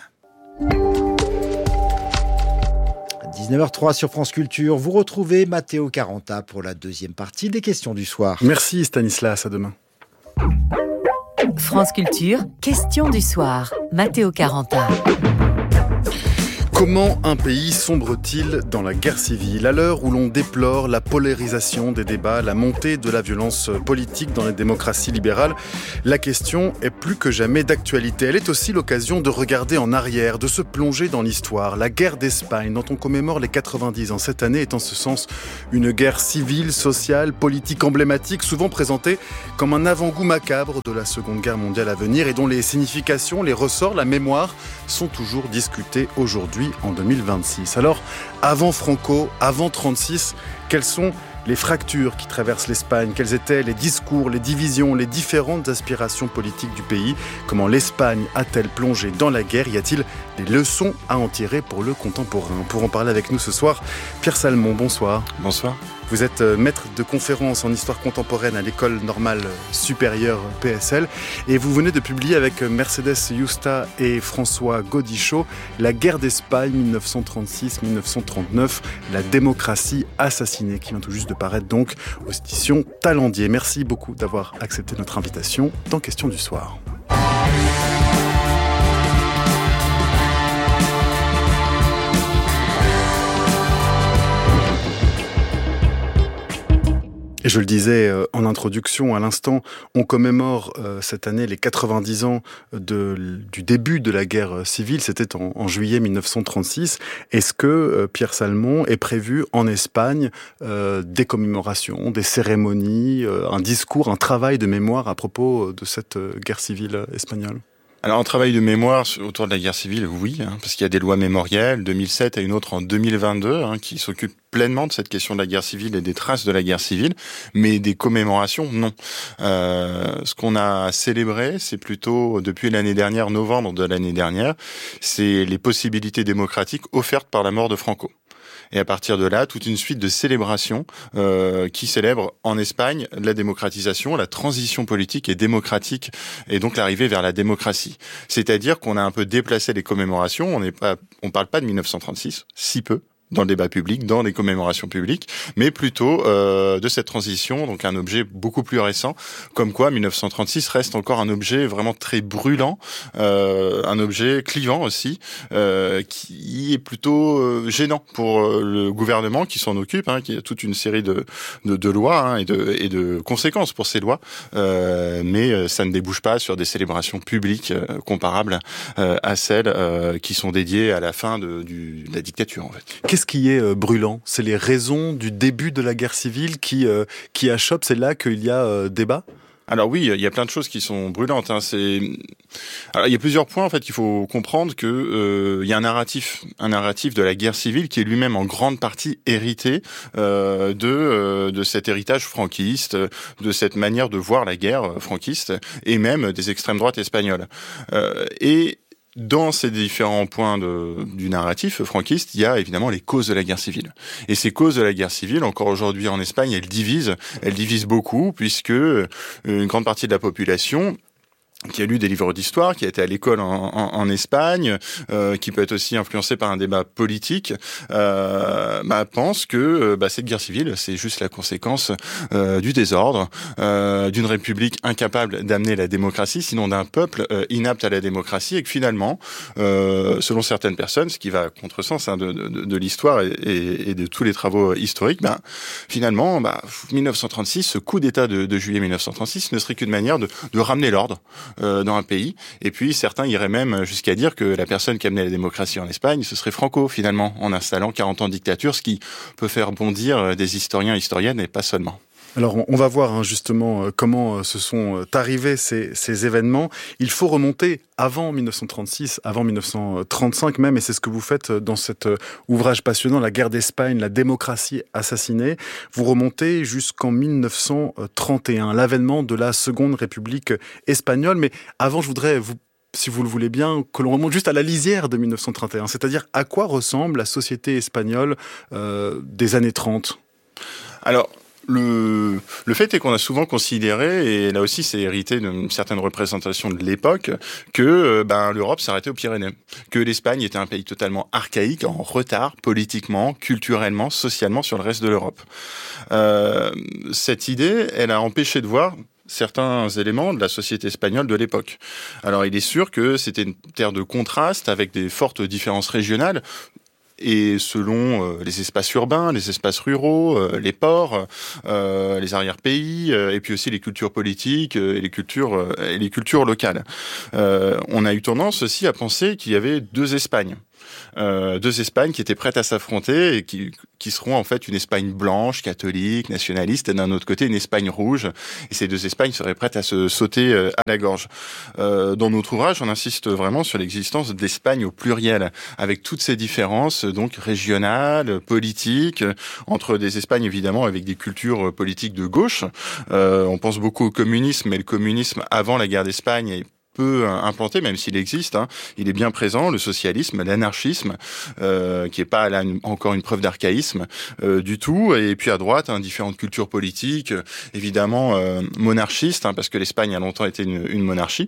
dix-neuf heures trois sur France Culture, vous retrouvez Matteo Caranta pour la deuxième partie des questions du soir. Merci Stanislas, à demain. France Culture, questions du soir. Matteo Caranta. Comment un pays sombre-t-il dans la guerre civile ? À l'heure où l'on déplore la polarisation des débats, la montée de la violence politique dans les démocraties libérales, la question est plus que jamais d'actualité. Elle est aussi l'occasion de regarder en arrière, de se plonger dans l'histoire. La guerre d'Espagne, dont on commémore les quatre-vingt-dix ans cette année, est en ce sens une guerre civile, sociale, politique emblématique, souvent présentée comme un avant-goût macabre de la Seconde Guerre mondiale à venir et dont les significations, les ressorts, la mémoire sont toujours discutés aujourd'hui en deux mille vingt-six. Alors, avant Franco, avant trente-six, quelles sont les fractures qui traversent l'Espagne? Quels étaient les discours, les divisions, les différentes aspirations politiques du pays? Comment l'Espagne a-t-elle plongé dans la guerre? Y a-t-il des leçons à en tirer pour le contemporain? Pour en parler avec nous ce soir, Pierre Salmon, bonsoir. Bonsoir. Vous êtes maître de conférences en histoire contemporaine à l'École normale supérieure P S L et vous venez de publier avec Mercedes Yusta et François Gaudichaud La guerre d'Espagne mille neuf cent trente-six mille neuf cent trente-neuf, la démocratie assassinée, qui vient tout juste de paraître donc aux éditions Talendier. Merci beaucoup d'avoir accepté notre invitation dans Questions du soir. Et je le disais euh, en introduction, à l'instant, on commémore euh, cette année les quatre-vingt-dix ans de, du début de la guerre civile. C'était en, en juillet mille neuf cent trente-six. Est-ce que, euh, Pierre Salmon, est prévu en Espagne euh, des commémorations, des cérémonies, euh, un discours, un travail de mémoire à propos de cette euh, guerre civile espagnole ? Alors, un travail de mémoire autour de la guerre civile, oui, hein, parce qu'il y a des lois mémorielles, deux mille sept et une autre en deux mille vingt-deux, hein, qui s'occupent pleinement de cette question de la guerre civile et des traces de la guerre civile, mais des commémorations, non. Euh, ce qu'on a célébré, c'est plutôt, depuis l'année dernière, novembre de l'année dernière, c'est les possibilités démocratiques offertes par la mort de Franco. Et à partir de là, toute une suite de célébrations euh, qui célèbrent en Espagne la démocratisation, la transition politique et démocratique, et donc l'arrivée vers la démocratie. C'est-à-dire qu'on a un peu déplacé les commémorations. On n'est pas, on parle pas de mille neuf cent trente-six, si peu, dans le débat public, dans les commémorations publiques, mais plutôt euh, de cette transition, donc un objet beaucoup plus récent, comme quoi mille neuf cent trente-six reste encore un objet vraiment très brûlant, euh, un objet clivant aussi, euh, qui est plutôt euh, gênant pour euh, le gouvernement qui s'en occupe, hein, qui a toute une série de, de, de lois hein, et, de, et de conséquences pour ces lois, euh, mais ça ne débouche pas sur des célébrations publiques euh, comparables euh, à celles euh, qui sont dédiées à la fin de, du, de la dictature en fait. Qu'est-ce qui est euh, brûlant? C'est les raisons du début de la guerre civile qui, euh, qui achoppent? C'est là qu'il y a euh, débat? Alors oui, il y a plein de choses qui sont brûlantes. Hein. C'est... Alors, il y a plusieurs points en fait qu'il faut comprendre que euh, il y a un narratif, un narratif de la guerre civile qui est lui-même en grande partie hérité euh, de euh, de cet héritage franquiste, de cette manière de voir la guerre franquiste et même des extrêmes droites espagnoles. Euh, et Dans ces différents points de, du narratif franquiste, il y a évidemment les causes de la guerre civile. Et ces causes de la guerre civile, encore aujourd'hui en Espagne, elles divisent, elles divisent beaucoup, puisque une grande partie de la population qui a lu des livres d'histoire, qui a été à l'école en, en, en Espagne, euh, qui peut être aussi influencé par un débat politique, euh, bah, pense que bah, cette guerre civile, c'est juste la conséquence euh, du désordre, euh, d'une république incapable d'amener la démocratie, sinon d'un peuple euh, inapte à la démocratie, et que finalement, euh, selon certaines personnes, ce qui va à contresens hein, de, de, de l'histoire et, et, et de tous les travaux historiques, bah, finalement, bah, mille neuf cent trente-six, ce coup d'État de, de juillet mille neuf cent trente-six ne serait qu'une manière de, de ramener l'ordre, euh, dans un pays. Et puis certains iraient même jusqu'à dire que la personne qui amenait la démocratie en Espagne, ce serait Franco finalement, en installant quarante ans de dictature, ce qui peut faire bondir des historiens et historiennes et pas seulement. Alors, on va voir hein, justement comment se sont arrivés ces, ces événements. Il faut remonter avant dix-neuf cent trente-six, avant dix-neuf cent trente-cinq même, et c'est ce que vous faites dans cet ouvrage passionnant, La guerre d'Espagne, la démocratie assassinée. Vous remontez jusqu'en dix-neuf cent trente et un, l'avènement de la Seconde République espagnole. Mais avant, je voudrais vous si vous le voulez bien, que l'on remonte juste à la lisière de dix-neuf cent trente et un, c'est-à-dire à quoi ressemble la société espagnole euh, des années trente. Alors, Le, le fait est qu'on a souvent considéré, et là aussi c'est hérité d'une certaine représentation de l'époque, que ben, l'Europe s'arrêtait aux Pyrénées, que l'Espagne était un pays totalement archaïque, en retard politiquement, culturellement, socialement sur le reste de l'Europe. Euh, cette idée, elle a empêché de voir certains éléments de la société espagnole de l'époque. Alors il est sûr que c'était une terre de contraste avec des fortes différences régionales, et selon euh, les espaces urbains, les espaces ruraux, euh, les ports, euh, les arrière-pays, euh, et puis aussi les cultures politiques euh, et les cultures euh, et les cultures locales. Euh, on a eu tendance aussi à penser qu'il y avait deux Espagnes. Euh, deux Espagnes qui étaient prêtes à s'affronter et qui, qui seront en fait une Espagne blanche, catholique, nationaliste, et d'un autre côté une Espagne rouge. Et ces deux Espagnes seraient prêtes à se sauter euh, à la gorge. Euh, dans notre ouvrage, on insiste vraiment sur l'existence d'Espagne au pluriel, avec toutes ces différences donc régionales, politiques, entre des Espagnes évidemment avec des cultures politiques de gauche. Euh, on pense beaucoup au communisme, mais le communisme avant la guerre d'Espagne est peu implanté, même s'il existe, hein, il est bien présent, le socialisme, l'anarchisme, euh, qui est pas là encore une preuve d'archaïsme euh, du tout, et puis à droite, hein, différentes cultures politiques, évidemment euh, monarchistes, hein, parce que l'Espagne a longtemps été une, une monarchie.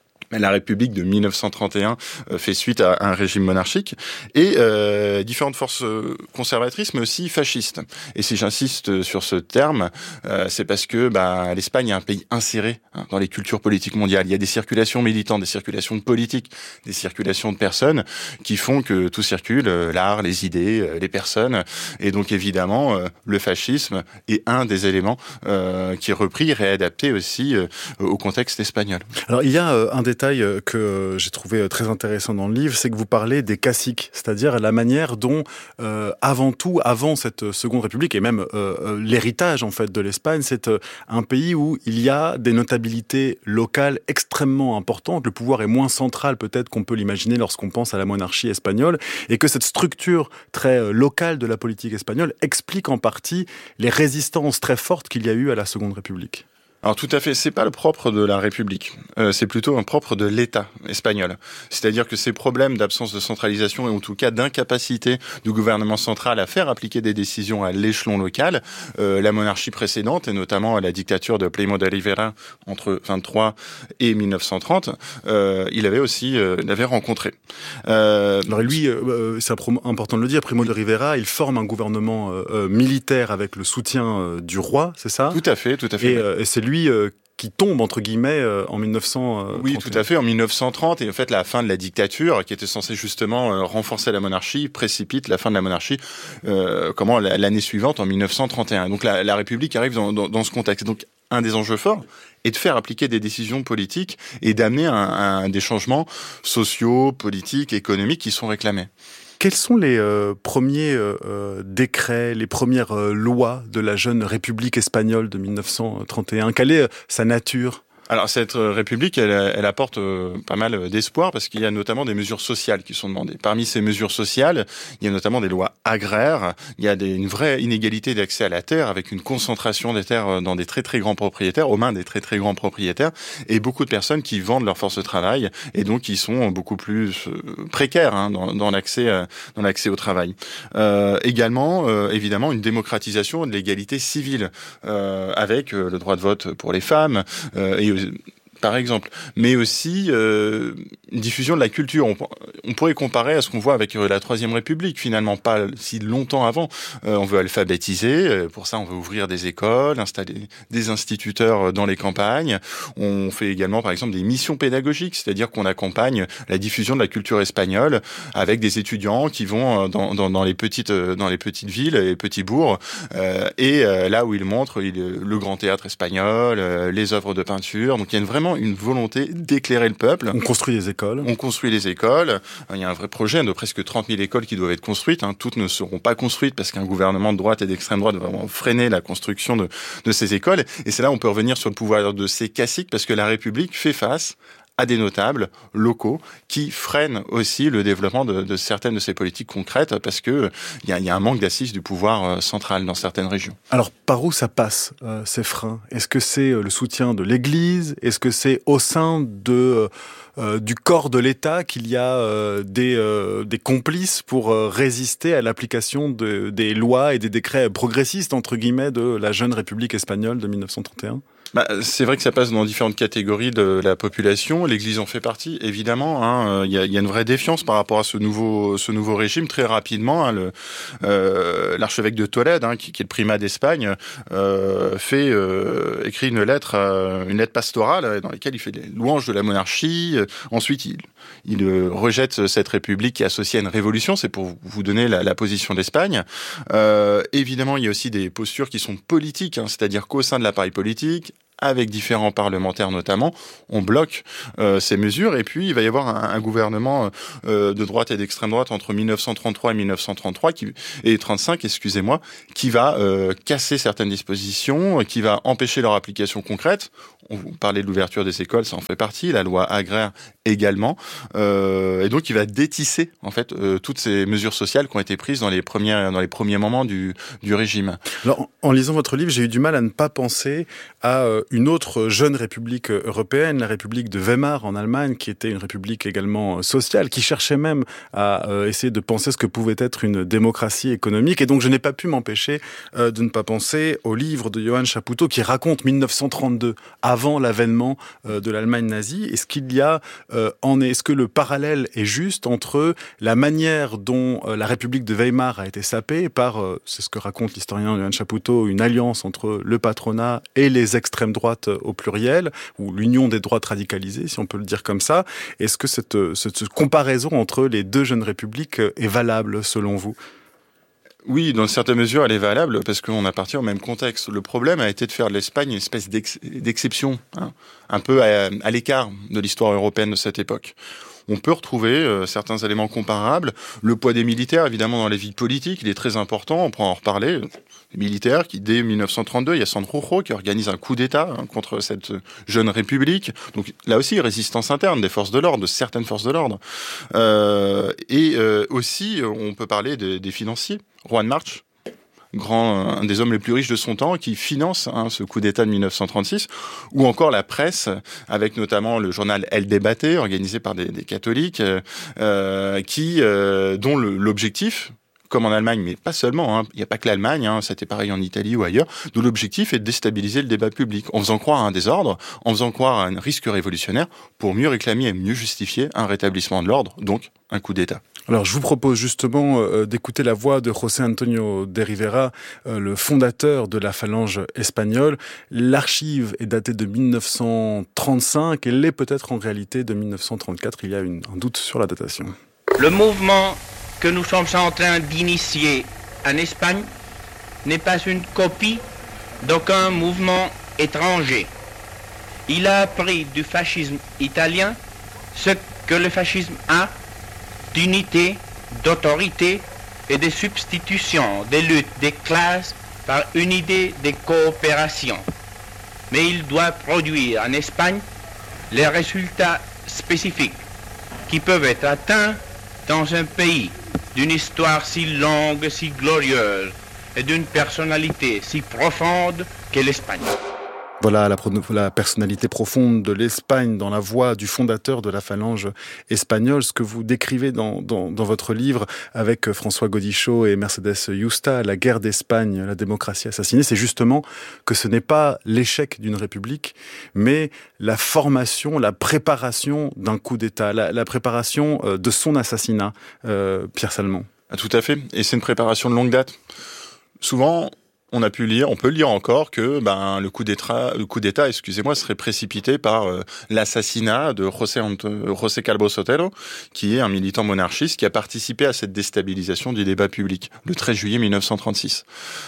La République de dix-neuf cent trente et un euh, fait suite à un régime monarchique, et euh, différentes forces conservatrices, mais aussi fascistes. Et si j'insiste sur ce terme, euh, c'est parce que bah, l'Espagne est un pays inséré hein, dans les cultures politiques mondiales. Il y a des circulations militantes, des circulations de politiques, des circulations de personnes qui font que tout circule, euh, l'art, les idées, euh, les personnes. Et donc évidemment, euh, le fascisme est un des éléments euh, qui est repris et réadapté aussi euh, au contexte espagnol. Alors il y a euh, un détail que j'ai trouvé très intéressant dans le livre, c'est que vous parlez des caciques, c'est-à-dire la manière dont, euh, avant tout, avant cette Seconde République, et même euh, l'héritage en fait de l'Espagne, c'est euh, un pays où il y a des notabilités locales extrêmement importantes. Le pouvoir est moins central peut-être qu'on peut l'imaginer lorsqu'on pense à la monarchie espagnole, et que cette structure très euh, locale de la politique espagnole explique en partie les résistances très fortes qu'il y a eu à la Seconde République. Alors tout à fait, c'est pas le propre de la République, euh, c'est plutôt un propre de l'État espagnol. C'est-à-dire que ces problèmes d'absence de centralisation et en tout cas d'incapacité du gouvernement central à faire appliquer des décisions à l'échelon local, euh, la monarchie précédente et notamment la dictature de Primo de Rivera entre vingt-trois et dix-neuf cent trente, euh, il avait aussi euh, l'avait rencontré. Euh, Alors lui, euh, c'est important de le dire, Primo de Rivera, il forme un gouvernement euh, militaire avec le soutien euh, du roi, c'est ça ? Tout à fait, tout à fait. Et, euh, et c'est lui euh, qui tombe, entre guillemets, euh, en dix-neuf cent trente. Oui, tout à fait, en dix-neuf cent trente, et en fait, la fin de la dictature, qui était censée justement euh, renforcer la monarchie, précipite la fin de la monarchie, euh, comment, l'année suivante, en dix-neuf cent trente et un. Donc la, la République arrive dans, dans, dans ce contexte. Donc un des enjeux forts est de faire appliquer des décisions politiques et d'amener un, un, des changements sociaux, politiques, économiques qui sont réclamés. Quels sont les euh, premiers euh, décrets, les premières euh, lois de la jeune République espagnole de dix-neuf cent trente et un ? Quelle est euh, sa nature ? Alors cette République, elle, elle apporte euh, pas mal d'espoir parce qu'il y a notamment des mesures sociales qui sont demandées. Parmi ces mesures sociales, il y a notamment des lois agraires, il y a des, une vraie inégalité d'accès à la terre avec une concentration des terres dans des très très grands propriétaires, aux mains des très très grands propriétaires, et beaucoup de personnes qui vendent leur force de travail et donc qui sont beaucoup plus euh, précaires hein, dans, dans l'accès euh, dans l'accès au travail. Euh, également, euh, évidemment, une démocratisation de l'égalité civile euh, avec euh, le droit de vote pour les femmes euh, et par exemple, mais aussi euh, une diffusion de la culture. On, on pourrait comparer à ce qu'on voit avec la Troisième République, finalement, pas si longtemps avant. Euh, on veut alphabétiser, pour ça on veut ouvrir des écoles, installer des instituteurs dans les campagnes. On fait également, par exemple, des missions pédagogiques, c'est-à-dire qu'on accompagne la diffusion de la culture espagnole avec des étudiants qui vont dans, dans, dans, les, petites, dans les petites villes et petits bourgs, euh, et euh, là où ils montrent il, le grand théâtre espagnol, euh, les œuvres de peinture. Donc il y a une, vraiment vraiment une volonté d'éclairer le peuple. On construit des écoles. On construit les écoles. Il y a un vrai projet de presque trente mille écoles qui doivent être construites. Hein. Toutes ne seront pas construites parce qu'un gouvernement de droite et d'extrême droite va vraiment freiner la construction de, de ces écoles. Et c'est là où on peut revenir sur le pouvoir de ces caciques parce que la République fait face à des notables locaux qui freinent aussi le développement de, de certaines de ces politiques concrètes parce que il y a, y a un manque d'assises du pouvoir central dans certaines régions. Alors, par où ça passe, euh, ces freins ? Est-ce que c'est le soutien de l'Église ? Est-ce que c'est au sein de, euh, du corps de l'État qu'il y a euh, des, euh, des complices pour euh, résister à l'application de, des lois et des décrets progressistes, entre guillemets, de la jeune République espagnole de mille neuf cent trente et un ? Bah, c'est vrai que ça passe dans différentes catégories de la population. L'Église en fait partie, évidemment. Hein. Il y a, il y a une vraie défiance par rapport à ce nouveau, ce nouveau régime. Très rapidement, hein, le, euh, l'archevêque de Tolède, hein, qui, qui est le primat d'Espagne, euh, fait euh, écrit une lettre, euh, une lettre pastorale dans laquelle il fait les louanges de la monarchie. Ensuite, il, il euh, rejette cette république qui est associée à une révolution. C'est pour vous donner la, la position d'Espagne. Euh, évidemment, il y a aussi des postures qui sont politiques, hein, c'est-à-dire qu'au sein de l'appareil politique, avec différents parlementaires notamment, on bloque euh, ces mesures. Et puis, il va y avoir un, un gouvernement euh, de droite et d'extrême droite entre mille neuf cent trente-trois et mille neuf cent trente-trois, qui, et trente-cinq, excusez-moi, qui va euh, casser certaines dispositions, qui va empêcher leur application concrète. On vous parlait de l'ouverture des écoles, ça en fait partie, la loi agraire également. Euh, et donc, il va détisser, en fait, euh, toutes ces mesures sociales qui ont été prises dans les premiers, dans les premiers moments du, du régime. Alors, en lisant votre livre, j'ai eu du mal à ne pas penser à euh, une autre jeune république européenne, la République de Weimar en Allemagne, qui était une république également sociale, qui cherchait même à euh, essayer de penser ce que pouvait être une démocratie économique. Et donc, je n'ai pas pu m'empêcher euh, de ne pas penser au livre de Johann Chapoutot qui raconte mille neuf cent trente-deux, avant l'avènement euh, de l'Allemagne nazie. Est-ce qu'il y a, euh, en est-ce que le parallèle est juste entre la manière dont euh, la République de Weimar a été sapée par, euh, c'est ce que raconte l'historien Johann Chapoutot, une alliance entre le patronat et les extrêmes droite au pluriel, ou l'union des droites radicalisées, si on peut le dire comme ça. Est-ce que cette, cette comparaison entre les deux jeunes républiques est valable, selon vous ? Oui, dans une certaine mesure, elle est valable parce qu'on appartient au même contexte. Le problème a été de faire de l'Espagne une espèce d'ex- d'exception, hein, un peu à, à l'écart de l'histoire européenne de cette époque. On peut retrouver euh, certains éléments comparables. Le poids des militaires, évidemment, dans les vies politiques, il est très important. On pourra en reparler. Les militaires qui, dès mille neuf cent trente-deux, il y a Sanjurjo qui organise un coup d'État hein, contre cette jeune république. Donc là aussi, résistance interne des forces de l'ordre, de certaines forces de l'ordre. Euh, et euh, aussi, on peut parler de, des financiers. Juan March, grand, un des hommes les plus riches de son temps, qui finance hein, ce coup d'État de mille neuf cent trente-six, ou encore la presse, avec notamment le journal El Debate, organisé par des, des catholiques, euh, qui, euh, dont le, l'objectif, comme en Allemagne, mais pas seulement, hein, il n'y a pas que l'Allemagne, hein, c'était pareil en Italie ou ailleurs, dont l'objectif est de déstabiliser le débat public, en faisant croire à un désordre, en faisant croire à un risque révolutionnaire, pour mieux réclamer et mieux justifier un rétablissement de l'ordre, donc un coup d'État. Alors, je vous propose justement euh, d'écouter la voix de José Antonio de Rivera, euh, le fondateur de la phalange espagnole. L'archive est datée de mille neuf cent trente-cinq, elle l'est peut-être en réalité de mille neuf cent trente-quatre, il y a une, un doute sur la datation. Le mouvement que nous sommes en train d'initier en Espagne n'est pas une copie d'aucun mouvement étranger. Il a appris du fascisme italien ce que le fascisme a d'unité, d'autorité et de substitution des luttes des classes par une idée de coopération. Mais il doit produire en Espagne les résultats spécifiques qui peuvent être atteints dans un pays d'une histoire si longue, si glorieuse et d'une personnalité si profonde qu'est l'Espagne. Voilà la, la personnalité profonde de l'Espagne dans la voix du fondateur de la phalange espagnole, ce que vous décrivez dans, dans, dans votre livre avec François Gaudichaud et Mercedes Yusta, la guerre d'Espagne, la démocratie assassinée, c'est justement que ce n'est pas l'échec d'une république, mais la formation, la préparation d'un coup d'État, la, la préparation de son assassinat, euh, Pierre Salmon. Ah, tout à fait, et c'est une préparation de longue date. Souvent, On a pu lire, on peut lire encore que ben le coup d'État, le coup d'État, excusez-moi, serait précipité par euh, l'assassinat de José, José Calvo Sotelo, qui est un militant monarchiste qui a participé à cette déstabilisation du débat public le treize juillet mille neuf cent trente-six.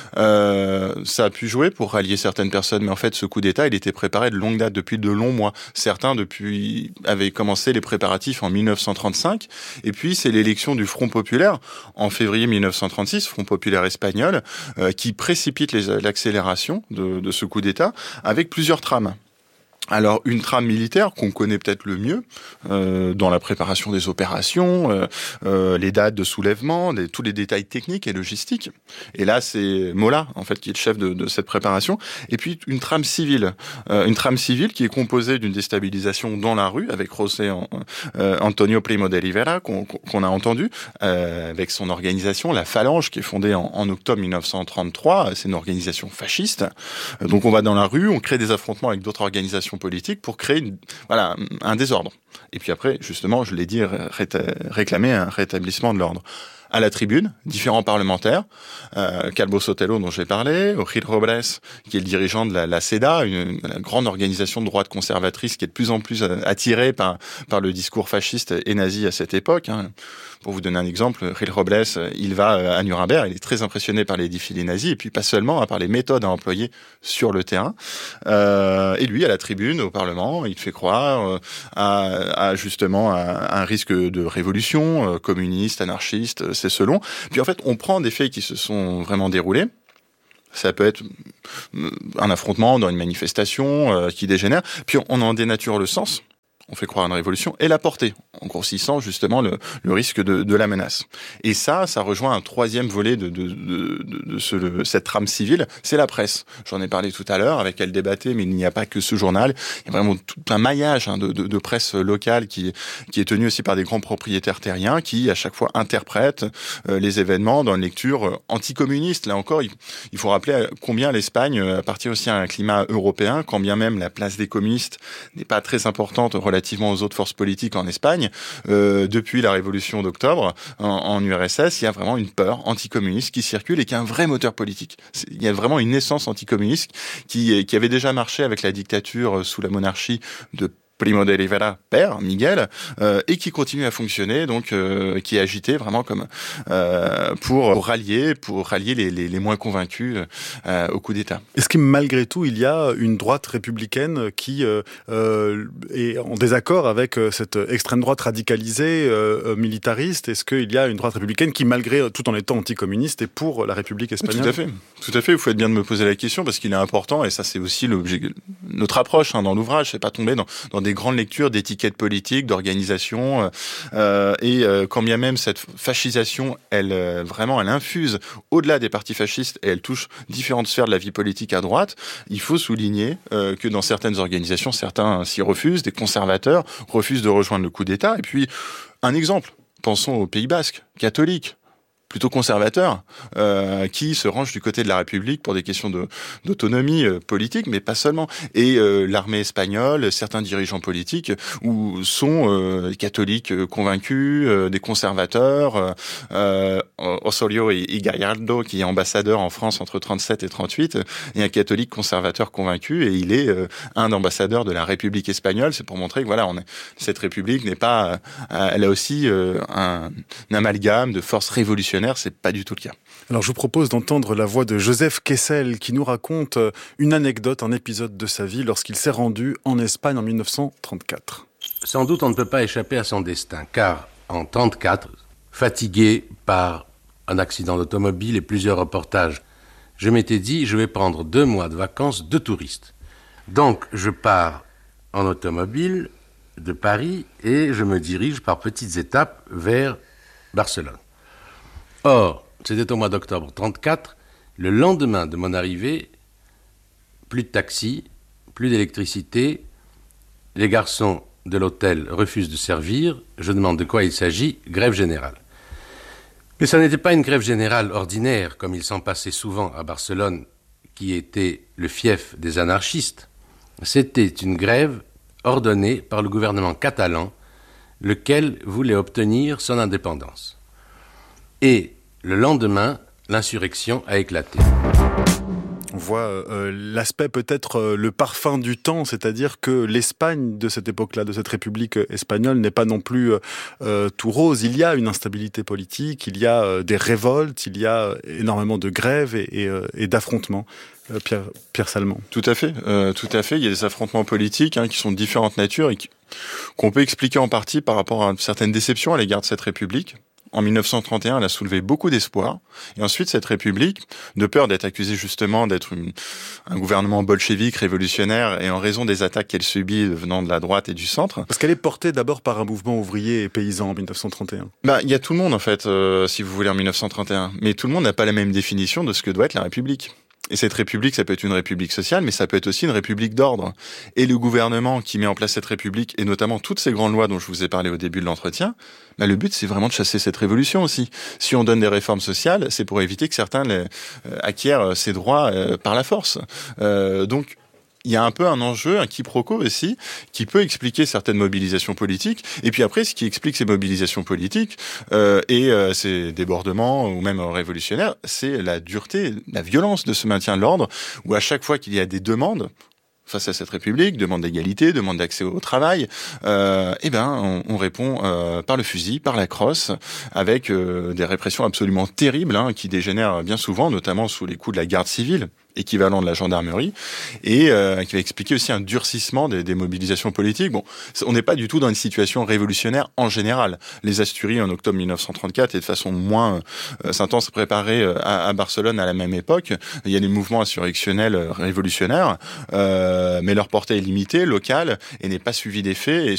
Euh, ça a pu jouer pour rallier certaines personnes, mais en fait, ce coup d'État, il était préparé de longue date, depuis de longs mois. Certains depuis avaient commencé les préparatifs en mille neuf cent trente-cinq, et puis c'est l'élection du Front populaire en février mille neuf cent trente-six, Front populaire espagnol, euh, qui précipite Les, l'accélération de, de ce coup d'État avec plusieurs trames. Alors, une trame militaire qu'on connaît peut-être le mieux euh, dans la préparation des opérations, euh, euh, les dates de soulèvement, les, tous les détails techniques et logistiques. Et là, c'est Mola, en fait, qui est le chef de, de cette préparation. Et puis, une trame civile. Euh, une trame civile qui est composée d'une déstabilisation dans la rue avec José euh, Antonio Primo de Rivera, qu'on, qu'on a entendu, euh, avec son organisation, la Phalange, qui est fondée en, en octobre mille neuf cent trente-trois. C'est une organisation fasciste. Donc, on va dans la rue, on crée des affrontements avec d'autres organisations politique pour créer une, voilà, un désordre. Et puis après, justement, je l'ai dit, ré- réclamer un rétablissement de l'ordre. À la tribune, différents parlementaires, euh, Calvo Sotelo dont j'ai parlé, Gil Robles, qui est le dirigeant de la, la CEDA, une, une grande organisation de droite conservatrice qui est de plus en plus attirée par, par le discours fasciste et nazi à cette époque. Hein. Pour vous donner un exemple, Gil Robles, il va à Nuremberg, il est très impressionné par les défilés nazis, et puis pas seulement, hein, par les méthodes à employer sur le terrain. Euh, et lui, à la tribune, au Parlement, il fait croire euh, à, à justement à un risque de révolution euh, communiste, anarchiste, c'est selon. Puis en fait, on prend des faits qui se sont vraiment déroulés. Ça peut être un affrontement dans une manifestation euh, qui dégénère. Puis on en dénature le sens. On fait croire à une révolution et la portée, en grossissant justement le, le risque de, de la menace. Et ça, ça rejoint un troisième volet de, de, de, de, de ce, de cette trame civile, c'est la presse. J'en ai parlé tout à l'heure, avec elle débattait, mais il n'y a pas que ce journal. Il y a vraiment tout un maillage hein, de, de, de presse locale qui, qui est tenu aussi par des grands propriétaires terriens qui, à chaque fois, interprètent euh, les événements dans une lecture euh, anticommuniste. Là encore, il, il faut rappeler combien l'Espagne appartient aussi à un climat européen, quand bien même la place des communistes n'est pas très importante relativement relativement aux autres forces politiques en Espagne, euh, depuis la révolution d'octobre, en, en U R S S, il y a vraiment une peur anticommuniste qui circule et qui a un vrai moteur politique. C'est, il y a vraiment une naissance anticommuniste qui, qui avait déjà marché avec la dictature sous la monarchie de Primo de Rivera, père, Miguel, euh, et qui continue à fonctionner, donc euh, qui est agité vraiment comme euh, pour, pour rallier, pour rallier les, les, les moins convaincus euh, au coup d'État. Est-ce que malgré tout, il y a une droite républicaine qui euh, euh, est en désaccord avec cette extrême droite radicalisée, euh, militariste? Est-ce qu'il y a une droite républicaine qui, malgré tout en étant anticommuniste, est pour la République espagnole? Tout à fait, tout à fait. Vous faites bien de me poser la question parce qu'il est important, et ça c'est aussi l'objet, notre approche hein, dans l'ouvrage, c'est pas tomber dans, dans des des grandes lectures d'étiquettes politiques, d'organisations, euh, et euh, quand bien même cette fascisation, elle euh, vraiment, elle infuse au-delà des partis fascistes et elle touche différentes sphères de la vie politique à droite. Il faut souligner euh, que dans certaines organisations, certains s'y refusent, des conservateurs refusent de rejoindre le coup d'État. Et puis, un exemple, pensons au Pays Basque, catholique, plutôt conservateurs, euh, qui se rangent du côté de la République pour des questions de, d'autonomie euh, politique, mais pas seulement. Et euh, l'armée espagnole, certains dirigeants politiques, où sont euh, catholiques euh, convaincus, euh, des conservateurs, euh, Osorio et, et Gallardo, qui est ambassadeur en France entre trente-sept et trente-huit, et un catholique conservateur convaincu, et il est euh, un ambassadeur de la République espagnole. C'est pour montrer que voilà, on est, cette République n'est pas, euh, elle a aussi euh, un, un amalgame de forces révolutionnaires. C'est pas du tout le cas. Alors je vous propose d'entendre la voix de Joseph Kessel qui nous raconte une anecdote, un épisode de sa vie lorsqu'il s'est rendu en Espagne en mille neuf cent trente-quatre. Sans doute on ne peut pas échapper à son destin, car en trente-quatre, fatigué par un accident d'automobile et plusieurs reportages, je m'étais dit je vais prendre deux mois de vacances de touriste. Donc je pars en automobile de Paris et je me dirige par petites étapes vers Barcelone. Or, c'était au mois d'octobre trente-quatre, le lendemain de mon arrivée, plus de taxi, plus d'électricité, les garçons de l'hôtel refusent de servir, je demande de quoi il s'agit, grève générale. Mais ça n'était pas une grève générale ordinaire, comme il s'en passait souvent à Barcelone, qui était le fief des anarchistes. C'était une grève ordonnée par le gouvernement catalan, lequel voulait obtenir son indépendance. Et le lendemain, l'insurrection a éclaté. voit euh, l'aspect peut-être euh, le parfum du temps, c'est-à-dire que l'Espagne de cette époque-là, de cette République espagnole, n'est pas non plus euh, tout rose. Il y a une instabilité politique, il y a euh, des révoltes, il y a énormément de grèves et, et, euh, et d'affrontements. Euh, Pierre, Pierre Salmon. Tout à fait, euh, tout à fait. Il y a des affrontements politiques hein, qui sont de différentes natures et qui, qu'on peut expliquer en partie par rapport à une certaine déception à l'égard de cette République. En mille neuf cent trente et un, elle a soulevé beaucoup d'espoir. Et ensuite, cette République, de peur d'être accusée justement d'être une, un gouvernement bolchevique, révolutionnaire, et en raison des attaques qu'elle subit venant de la droite et du centre... Parce qu'elle est portée d'abord par un mouvement ouvrier et paysan en mille neuf cent trente et un. Bah, il y a tout le monde, en fait, euh, si vous voulez, en mille neuf cent trente et un. Mais tout le monde n'a pas la même définition de ce que doit être la République. Et cette république, ça peut être une république sociale, mais ça peut être aussi une république d'ordre. Et le gouvernement qui met en place cette république, et notamment toutes ces grandes lois dont je vous ai parlé au début de l'entretien, bah le but, c'est vraiment de chasser cette révolution aussi. Si on donne des réformes sociales, c'est pour éviter que certains les, euh, acquièrent ces droits euh, par la force. Euh, donc, il y a un peu un enjeu, un quiproquo aussi, qui peut expliquer certaines mobilisations politiques. Et puis après, ce qui explique ces mobilisations politiques euh, et euh, ces débordements, ou même révolutionnaires, c'est la dureté, la violence de ce maintien de l'ordre, où à chaque fois qu'il y a des demandes face à cette République, demande d'égalité, demande d'accès au travail, euh, eh ben, on, on répond euh, par le fusil, par la crosse, avec euh, des répressions absolument terribles, hein, qui dégénèrent bien souvent, notamment sous les coups de la garde civile, équivalent de la gendarmerie, et euh, qui va expliquer aussi un durcissement des, des mobilisations politiques. Bon, on n'est pas du tout dans une situation révolutionnaire en général. Les Asturies, en octobre mille neuf cent trente-quatre, et de façon moins euh, s'intense préparée à, à Barcelone à la même époque. Il y a des mouvements insurrectionnels révolutionnaires, euh, mais leur portée est limitée, locale, et n'est pas suivie des faits, et